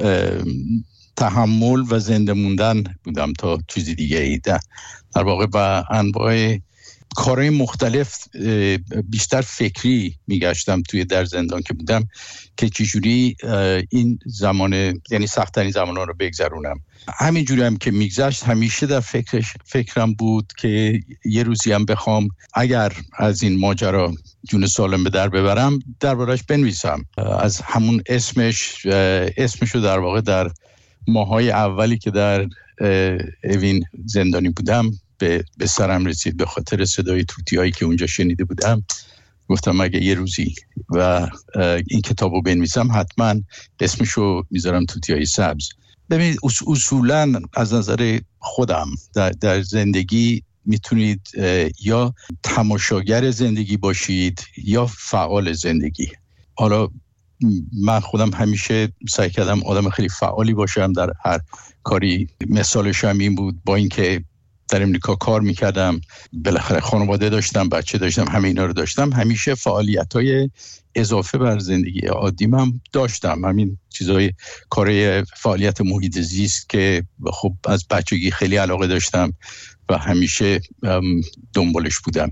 تحمل و زنده موندن بودم تا چیزی دیگه ای. در واقع با انواع کارهای مختلف بیشتر فکری میگشتم توی در زندان که بودم که چجوری این زمان، یعنی سخت‌ترین زمان‌ها رو بگذرونم. همینجوری هم که میگذشت همیشه در فکرم بود که یه روزی هم بخوام اگر از این ماجرا جون سالم به در ببرم دربارش بنویسم. از همون اسمش رو در واقع در ماهای اولی که در اوین زندانی بودم به سرم رسید به خاطر صدای توتی‌هایی که اونجا شنیده بودم. گفتم اگه یه روزی و این کتابو بنویسم حتما اسمشو میذارم توتی‌های سبز. ببینید اصولاً از نظر خودم در زندگی میتونید یا تماشاگر زندگی باشید یا فعال زندگی. حالا من خودم همیشه سعی کردم آدم خیلی فعالی باشم در هر کاری. مثالش هم این بود، با اینکه در امریکا کار میکردم، بالاخره خانواده داشتم، بچه داشتم، همه اینا رو داشتم، همیشه فعالیت‌های اضافه بر زندگی عادیم هم داشتم. همین چیزای کارهای فعالیت محیط زیست که خب از بچگی خیلی علاقه داشتم و همیشه دنبالش بودم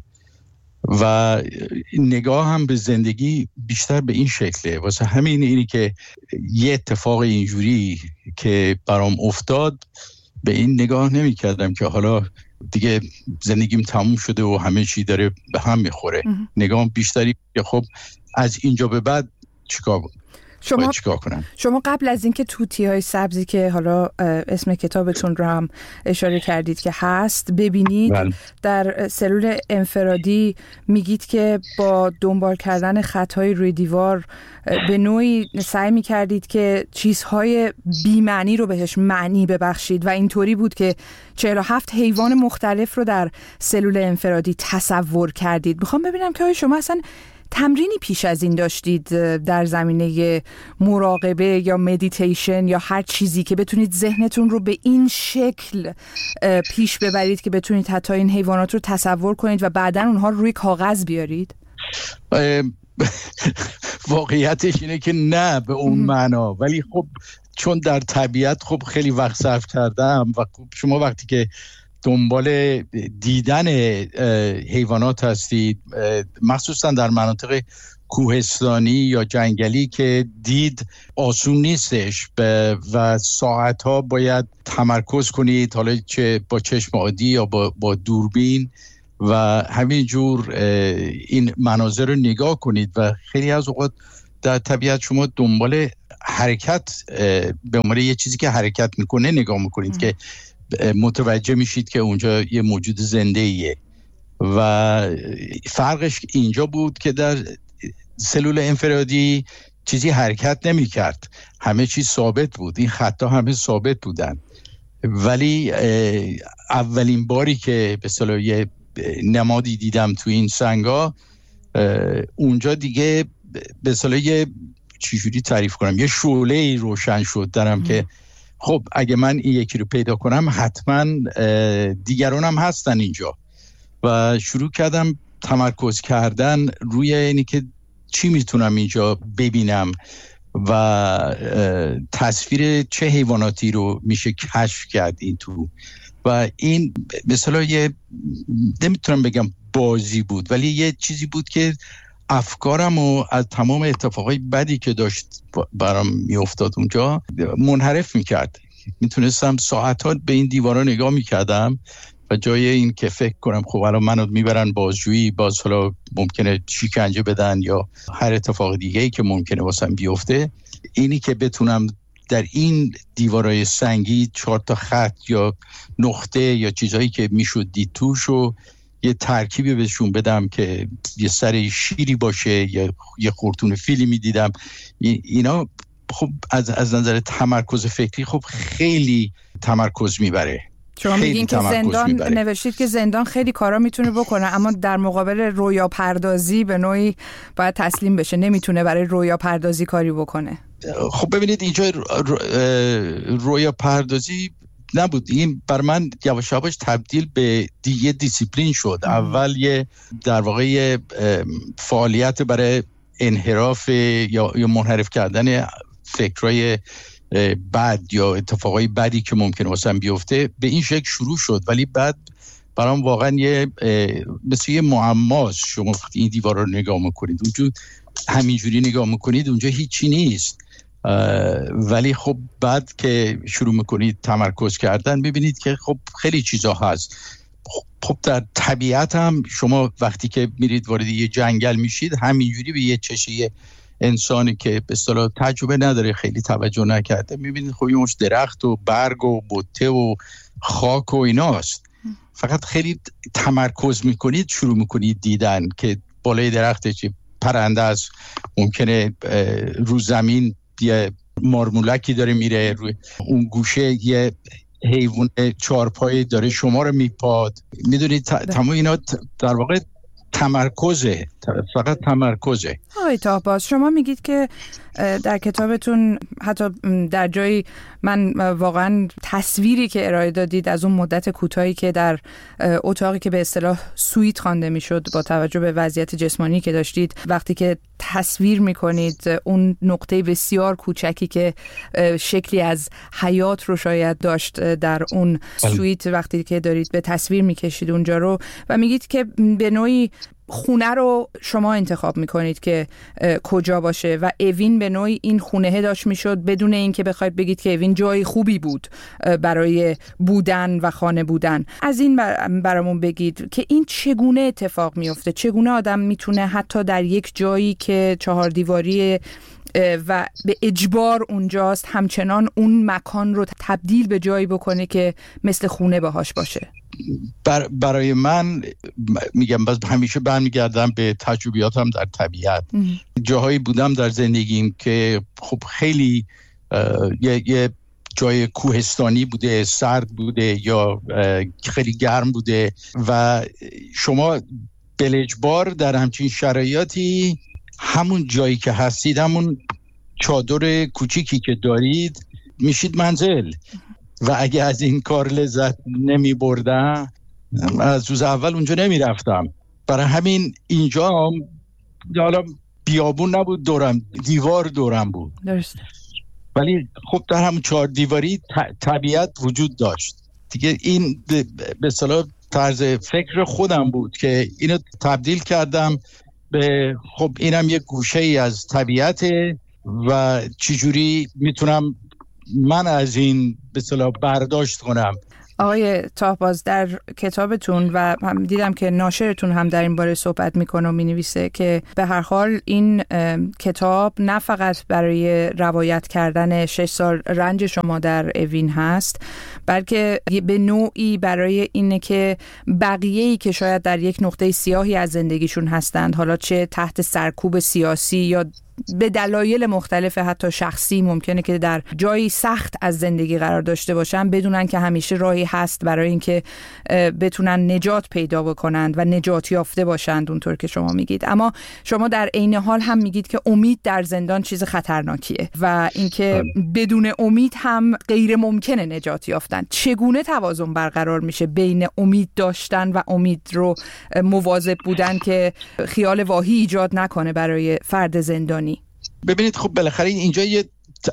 و نگاه هم به زندگی بیشتر به این شکله. واسه همین اینی که یه اتفاق اینجوری که برام افتاد به این نگاه نمی کردم که حالا دیگه زندگیم تموم شده و همه چی داره به هم میخوره. نگاهم بیشتری که خب از اینجا به بعد چیکار کنم. شما قبل از اینکه توتی‌های سبزی که حالا اسم کتابتون رو هم اشاره کردید که هست ببینید، در سلول انفرادی میگید که با دنبال کردن خطهای روی دیوار به نوعی سعی میکردید که چیزهای بی‌معنی رو بهش معنی ببخشید و اینطوری بود که 47 حیوان مختلف رو در سلول انفرادی تصور کردید. میخوام ببینم که شما اصلا تمرینی پیش از این داشتید در زمینه مراقبه یا مدیتیشن یا هر چیزی که بتونید ذهنتون رو به این شکل پیش ببرید که بتونید حتی این حیوانات رو تصور کنید و بعداً اونها رو روی کاغذ بیارید؟ واقعیتش اینه که نه به اون معنا، ولی خب چون در طبیعت خب خیلی وقت صرف کردم و خب شما وقتی که دنبال دیدن حیوانات هستید، مخصوصا در مناطق کوهستانی یا جنگلی که دید آسون نیستش و ساعتها باید تمرکز کنید، حالا چه با چشم عادی یا با دوربین و همینجور این مناظر رو نگاه کنید و خیلی از اوقات در طبیعت شما دنبال حرکت به عنوان یه چیزی که حرکت میکنه نگاه میکنید که متوجه میشید که اونجا یه موجود زنده ایه و فرقش اینجا بود که در سلول انفرادی چیزی حرکت نمی کرد، همه چیز ثابت بود، این خطا همه ثابت بودن. ولی اولین باری که به اصطلاح یه نمادی دیدم تو این سنگا، اونجا دیگه به اصطلاح یه چجوری تعریف کنم، یه شعله روشن شد درم که خب اگه من این یکی رو پیدا کنم حتما دیگران هم هستن اینجا و شروع کردم تمرکز کردن روی اینی که چی میتونم اینجا ببینم و تصویر چه حیواناتی رو میشه کشف کرد این تو و این مثلا یه نمیتونم بگم بازی بود ولی یه چیزی بود که افکارم و از تمام اتفاقای بدی که داشت برام میافتاد اونجا منحرف میکرد. میتونستم ساعتها به این دیوارا نگاه میکردم و جای این که فکر کنم خب الان منو میبرن بازجویی، باز حالا ممکنه شکنجه بدن یا هر اتفاق دیگه‌ای که ممکنه واسم بیفته، اینی که بتونم در این دیوارای سنگی 4 تا خط یا نقطه یا چیزایی که میشد دید توش و یه ترکیبی بهشون بدم که یه سر شیری باشه یا یه خورتون فیلی میدیدم، اینا خب از نظر تمرکز فکری خب خیلی تمرکز میبره. شما میگین که زندان نوشتید که زندان خیلی کارا میتونه بکنه اما در مقابل رویا پردازی به نوعی باید تسلیم بشه، نمیتونه برای رویا پردازی کاری بکنه. خب ببینید اینجا رویا پردازی نبود، این بر من یواش یواش تبدیل به دیگه دیسیپلین شد. اول یه در واقع فعالیت برای انحراف یا منحرف کردن فکرای بد یا اتفاقای بدی که ممکنه واسم بیفته به این شکل شروع شد، ولی بعد برام واقعا مثل یه معماست. شما این دیوار رو نگاه میکنید اونجا همینجوری نگاه میکنید اونجا هیچی نیست، ولی خب بعد که شروع میکنید تمرکز کردن ببینید که خب خیلی چیزا هست. خب در طبیعت هم شما وقتی که میرید وارد یه جنگل میشید همینجوری به یه چشه انسانی که به اصطلاح تجربه نداره خیلی توجه نکرده میبینید خب یه مش درخت و برگ و بوته و خاک و ایناست، فقط خیلی تمرکز میکنید شروع میکنید دیدن که بالای درخت چه پرنده است، ممکنه رو زمین یه مارمولکی داره میره، روی اون گوشه یه حیوان 4 پایه داره شما رو میپاد، میدونید تمام اینا در واقع تمرکزه، فقط تمرکزه. آقای طاهباز شما میگید که در کتابتون حتی در جایی من واقعا تصویری که ارائه دادید از اون مدت کوتاهی که در اتاقی که به اصطلاح سویت خوانده میشد با توجه به وضعیت جسمانی که داشتید، وقتی که تصویر میکنید اون نقطه بسیار کوچکی که شکلی از حیات رو شاید داشت در اون سویت، وقتی که دارید به تصویر میکشید اونجا رو و میگید که به نوعی خونه رو شما انتخاب میکنید که کجا باشه و اوین به نوعی این خونه داشت میشد بدون اینکه بخواید بگید که اوین جای خوبی بود برای بودن و خانه بودن. از این برامون بگید که این چگونه اتفاق میفته، چگونه آدم میتونه حتی در یک جایی که 4 دیواری و به اجبار اونجاست همچنان اون مکان رو تبدیل به جایی بکنه که مثل خونه باهاش باشه. برای من میگم باز همیشه برمیگردم به تجربیاتم در طبیعت. جاهایی بودم در زندگیم که خب خیلی یه جای کوهستانی بوده، سرد بوده یا خیلی گرم بوده و شما بلجبار در همچین شرایطی همون جایی که هستید، همون چادر کوچیکی که دارید میشید منزل و اگه از این کار لذت نمی بردم از روز اول اونجا نمی رفتم. برای همین اینجا حالا بیابون نبود دورم، دیوار دورم بود. درسته. ولی خب در همون 4 دیواری طبیعت وجود داشت دیگه. این به اصطلاح طرز فکر خودم بود که اینو تبدیل کردم به خب اینم یک گوشه ای از طبیعته و چجوری میتونم من از این به اصطلاح برداشت کنم. آقای طاهباز، در کتابتون و هم دیدم که ناشرتون هم در این باره صحبت میکنه و مینویسه که به هر حال این کتاب نه فقط برای روایت کردن 6 سال رنج شما در اوین هست، بلکه به نوعی برای اینه که بقیه‌ای که شاید در یک نقطه سیاهی از زندگیشون هستند، حالا چه تحت سرکوب سیاسی یا به دلایل مختلف حتی شخصی، ممکنه که در جایی سخت از زندگی قرار داشته باشن، بدونن که همیشه راهی هست برای اینکه بتونن نجات پیدا بکنند و نجات یافته باشند اونطور که شما میگید. اما شما در عین حال هم میگید که امید در زندان چیز خطرناکیه و اینکه بدون امید هم غیر ممکنه نجات یافتن. چگونه توازن برقرار میشه بین امید داشتن و امید رو مواظب بودن که خیال واهی ایجاد نکنه برای فرد زندانی؟ ببینید خب بالاخره اینجا یه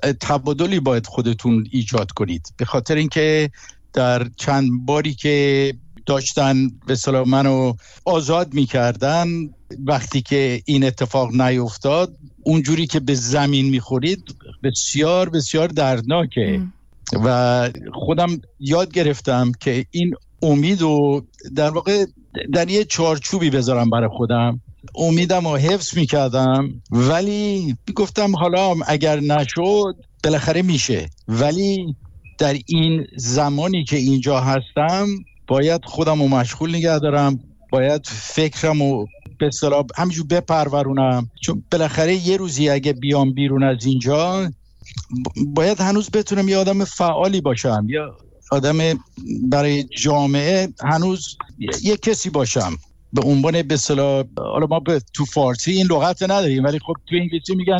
تبادلی باید خودتون ایجاد کنید، به خاطر اینکه در چند باری که داشتن به اصطلاح منو آزاد میکردن، وقتی که این اتفاق نیفتاد اونجوری که به زمین میخورید بسیار بسیار دردناکه و خودم یاد گرفتم که این امیدو در واقع در یه چارچوبی بذارم برای خودم. امیدم رو حفظ میکردم ولی گفتم حالا اگر نشد بالاخره میشه، ولی در این زمانی که اینجا هستم باید خودم رو مشغول نگه دارم، باید فکرم رو به اصطلاح همینجور بپرورونم، چون بالاخره یه روزی اگه بیام بیرون از اینجا باید هنوز بتونم یه آدم فعالی باشم، یا آدم برای جامعه هنوز یه کسی باشم. به عنوان به اصطلاح، حالا ما تو فارسی این لغت نداریم ولی خب تو انگلیسی میگن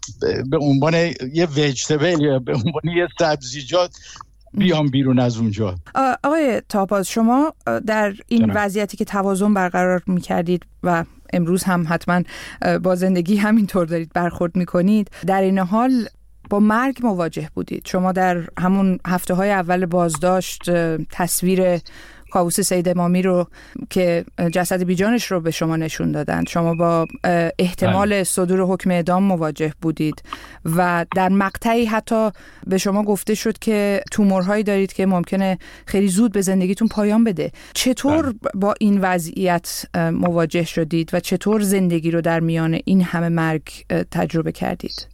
به عنوان یه ویجتبل یا به عنوان یه سبزیجات بیام بیرون از اونجا. آقای طاهباز، شما در این وضعیتی که توازن برقرار میکردید و امروز هم حتما با زندگی همینطور دارید برخورد میکنید، در این حال با مرگ مواجه بودید. شما در همون هفته‌های اول بازداشت تصویر کاووس سید امامی رو که جسد بیجانش رو به شما نشون دادن، شما با احتمال صدور حکم اعدام مواجه بودید و در مقطعی حتی به شما گفته شد که تومورهایی دارید که ممکنه خیلی زود به زندگیتون پایان بده. چطور با این وضعیت مواجه شدید و چطور زندگی رو در میان این همه مرگ تجربه کردید؟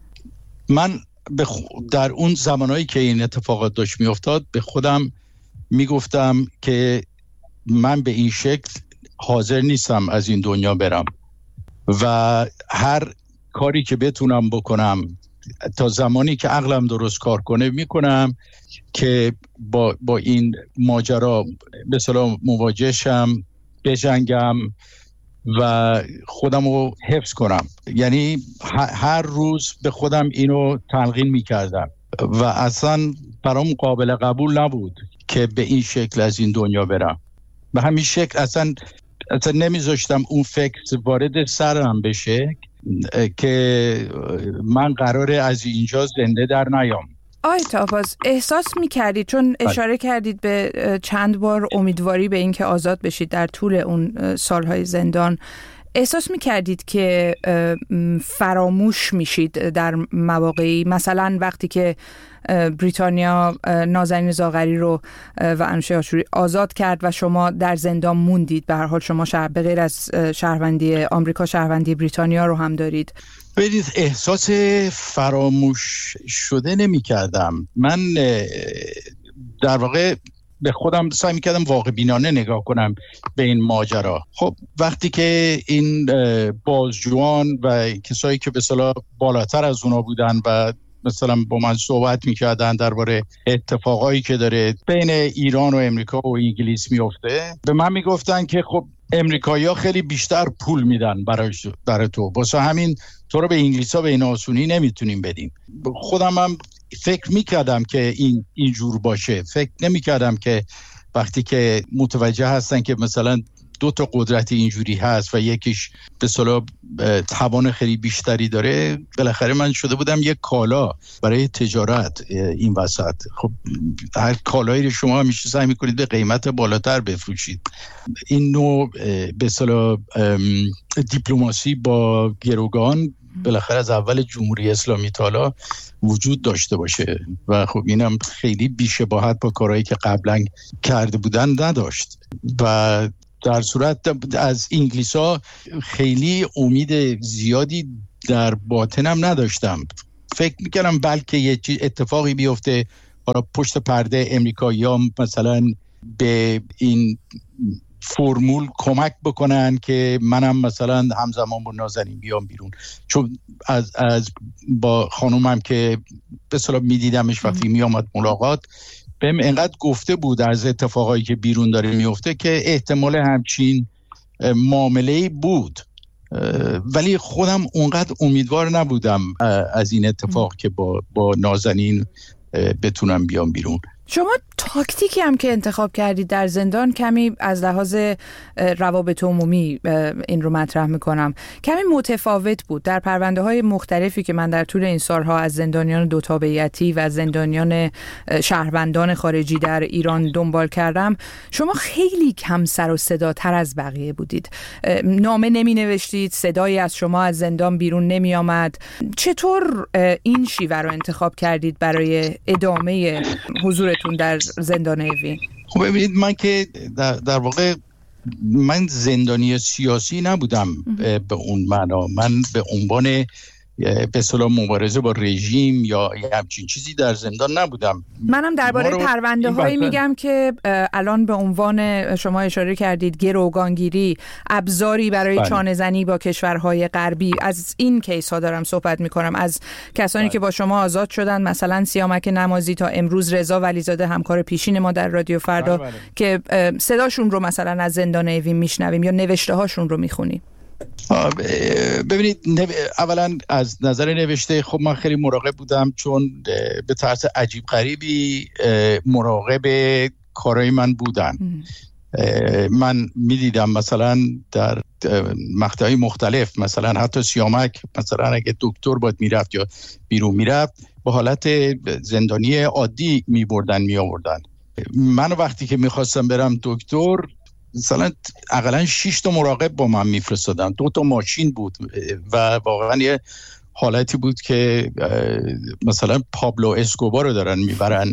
من در اون زمانهایی که این اتفاقات داشت میافتاد به خودم میگفتم که من به این شکل حاضر نیستم از این دنیا برم و هر کاری که بتونم بکنم تا زمانی که عقلم درست کار کنه میکنم که با این ماجرا به اصطلاح مواجه شم، بجنگم و خودم رو حفظ کنم. یعنی هر روز به خودم اینو تلقین میکردم و اصلا برام قابل قبول نبود که به این شکل از این دنیا برم. به همین شکل اصلا نمیذاشتم اون فکر وارد سرم بشه که من قراره از اینجا زنده در نیام. آقای طاهباز، احساس میکردید، چون اشاره کردید به چند بار امیدواری به این که آزاد بشید در طول اون سالهای زندان، احساس میکردید که فراموش میشید در مواقعی، مثلا وقتی که بریتانیا نازنین زاغری رو و انوشه آشوری آزاد کرد و شما در زندان موندید؟ به هر حال شما به غیر از شهروندی آمریکا شهروندی بریتانیا رو هم دارید. ببینید، احساس فراموش شده نمی کردم. من در واقع به خودم سعی میکردم واقع بینانه نگاه کنم به این ماجرا. خب وقتی که این بازجویان و کسایی که به اصطلاح بالاتر از اونا بودن و مثلا با من صحبت میکردن درباره اتفاقایی که داره بین ایران و امریکا و انگلیس میفته، به من میگفتن که خب امریکایی‌ها خیلی بیشتر پول میدن برای تو، واسه همین تو رو به انگلیس‌ها به این آسونی نمیتونیم بدیم. خودم هم فکر میکردم که اینجور باشه، فکر نمیکردم که وقتی که متوجه هستن که مثلا 2 تا قدرت اینجوری هست و یکیش به اصطلاح توان خیلی بیشتری داره، بالاخره من شده بودم یک کالا برای تجارت این وسط. خب هر کالایی رو شما همیشه سعی میکنید به قیمت بالاتر بفروشید. این نوع به اصطلاح دیپلماسی با گروگان بالاخره از اول جمهوری اسلامی تا حالا وجود داشته باشه و خب اینم خیلی بی‌شباهت با کارهایی که قبلا کرده بودن نداشت. و در صورت از انگلیس‌ها خیلی امید زیادی در باطنم نداشتم. فکر می‌کردم بلکه یه اتفاقی بیفته، حالا پشت پرده امریکایی‌ها مثلا به این فرمول کمک بکنن که منم مثلا همزمان با نازنین بیام بیرون. چون از با خانومم که به اصطلاح میدیدمش وقتی میامد ملاقات، بهم انقدر گفته بود از اتفاقایی که بیرون داره میفته که احتمال همچین معامله‌ای بود، ولی خودم اونقدر امیدوار نبودم از این اتفاق که با نازنین بتونم بیام بیرون. شما تاکتیکی هم که انتخاب کردید در زندان کمی از لحاظ روابط عمومی این رو مطرح میکنم کمی متفاوت بود. در پرونده های مختلفی که من در طول این سالها از زندانیان دو تابعیتی و زندانیان شهروندان خارجی در ایران دنبال کردم، شما خیلی کم سر و صداتر از بقیه بودید. نامه نمی نوشتید، صدایی از شما از زندان بیرون نمی آمد. چطور این شیوه رو انتخاب کردید برای ادامه حضورتون در زندان اوین؟ خب ببینید، من که در واقع من زندانی سیاسی نبودم به اون معنا. من به عنوان به اصطلاح مبارزه با رژیم یا همچین چیزی در زندان نبودم. منم درباره پرونده هایی میگم که الان به عنوان شما اشاره کردید گروگانگیری، ابزاری برای چانه زنی با کشورهای غربی، از این کیس ها دارم صحبت میکنم. از کسانی که با شما آزاد شدن، مثلا سیامک نمازی تا امروز رضا ولیزاده همکار پیشین ما در رادیو فردا که صداشون رو مثلا از زندان اوین میشنویم یا نوشته هاشون رو میخونیم. ببینید، اولا از نظر نوشته خب من خیلی مراقب بودم، چون به طرز عجیب غریبی مراقب کارهای من بودن. من میدیدم مثلا در مقطعهای مختلف، مثلا حتی سیامک مثلا اگه دکتر باید میرفت یا بیرون میرفت با حالت زندانی عادی می آوردن. من وقتی که میخواستم برم دکتر مثلا اقلا 6 تا مراقب با من میفرستادن، 2 تا ماشین بود و واقعا یه حالتی بود که مثلا پابلو اسکوبار رو دارن میبرن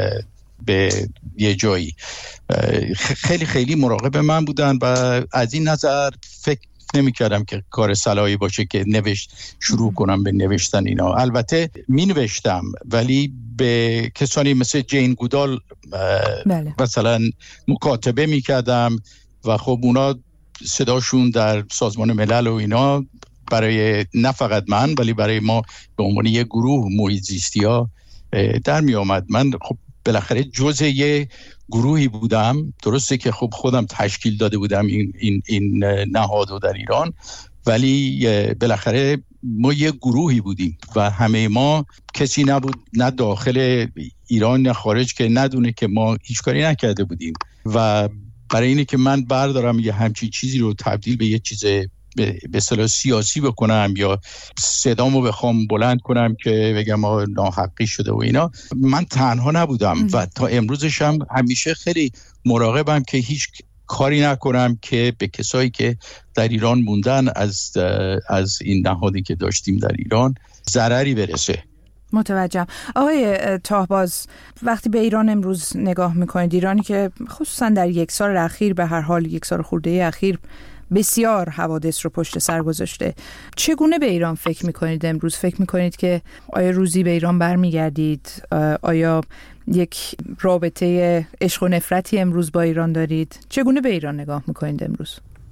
به یه جایی. خیلی خیلی مراقب من بودن و از این نظر فکر نمی‌کردم که کار صلاحی باشه که شروع کنم به نوشتن اینا. البته می نوشتم، ولی به کسانی مثل جین گودال مثلا مکاتبه می‌کردم و خب اونا صداشون در سازمان ملل و اینا برای نه فقط من ولی برای ما به عنوان یه گروه محیط زیستی‌ها در می آمد. من خب بالاخره جزء یه گروهی بودم، درسته که خب خودم تشکیل داده بودم این نهادو در ایران، ولی بالاخره ما یه گروهی بودیم و همه ما کسی نبود نه داخل ایران نه خارج که ندونه که ما هیچ کاری نکرده بودیم. و برای اینه که من بردارم یه همچین چیزی رو تبدیل به یه چیز به اصطلاح سیاسی بکنم یا صدامو بخوام بلند کنم که بگم ما ناحقی شده و اینا، من تنها نبودم و تا امروزش هم همیشه خیلی مراقبم که هیچ کاری نکنم که به کسایی که در ایران موندن از این نهادی که داشتیم در ایران ضرری برسه. متوجهم. آقای طاهباز، وقتی به ایران امروز نگاه میکنید، ایرانی که خصوصا در 1 سال اخیر، به هر حال 1 سال خورده اخیر بسیار حوادث رو پشت سر گذاشته، چگونه به ایران فکر میکنید امروز؟ فکر میکنید که آیا روزی به ایران برمیگردید؟ آیا یک رابطه عشق و نفرتی امروز با ایران دارید؟ چگونه به ایران نگاه میکنید امروز؟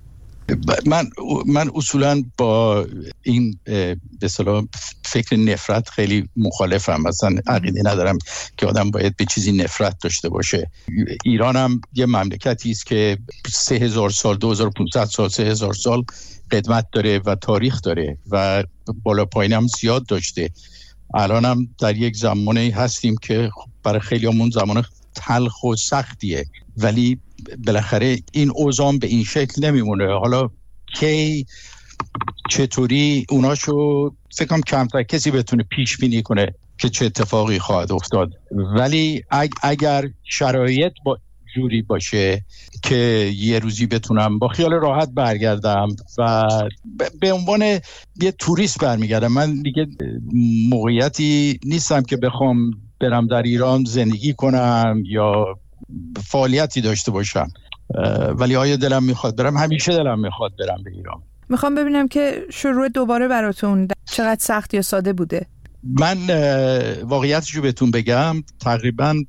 من اصولا با این به اصطلاح فکر نفرت خیلی مخالفم. مثلا عقیده ندارم که آدم باید به چیزی نفرت داشته باشه. ایران هم یه مملکتی است که 3000 سال 2500 سال 3000 سال قدمت داره و تاریخ داره و بالا پایین هم زیاد داشته. الان هم در یک زمانی هستیم که برای خیلیامون زمان تلخ و سختیه، ولی بالاخره این اوضاع به این شکل نمیمونه. حالا کی چطوری اوناشو فکر کنم کمتر کسی بتونه پیش بینی کنه که چه اتفاقی خواهد افتاد، ولی اگر شرایط جوری باشه که یه روزی بتونم با خیال راحت برگردم و به عنوان یه توریست برمیگردم. من دیگه موقعیتی نیستم که بخوام برم در ایران زندگی کنم یا فعالیتی داشته باشم، ولی آیا دلم میخواد برم؟ همیشه دلم میخواد برم به ایران. میخوام ببینم که شروع دوباره براتون چقدر سخت یا ساده بوده. من واقعیتشو بهتون بگم، تقریبا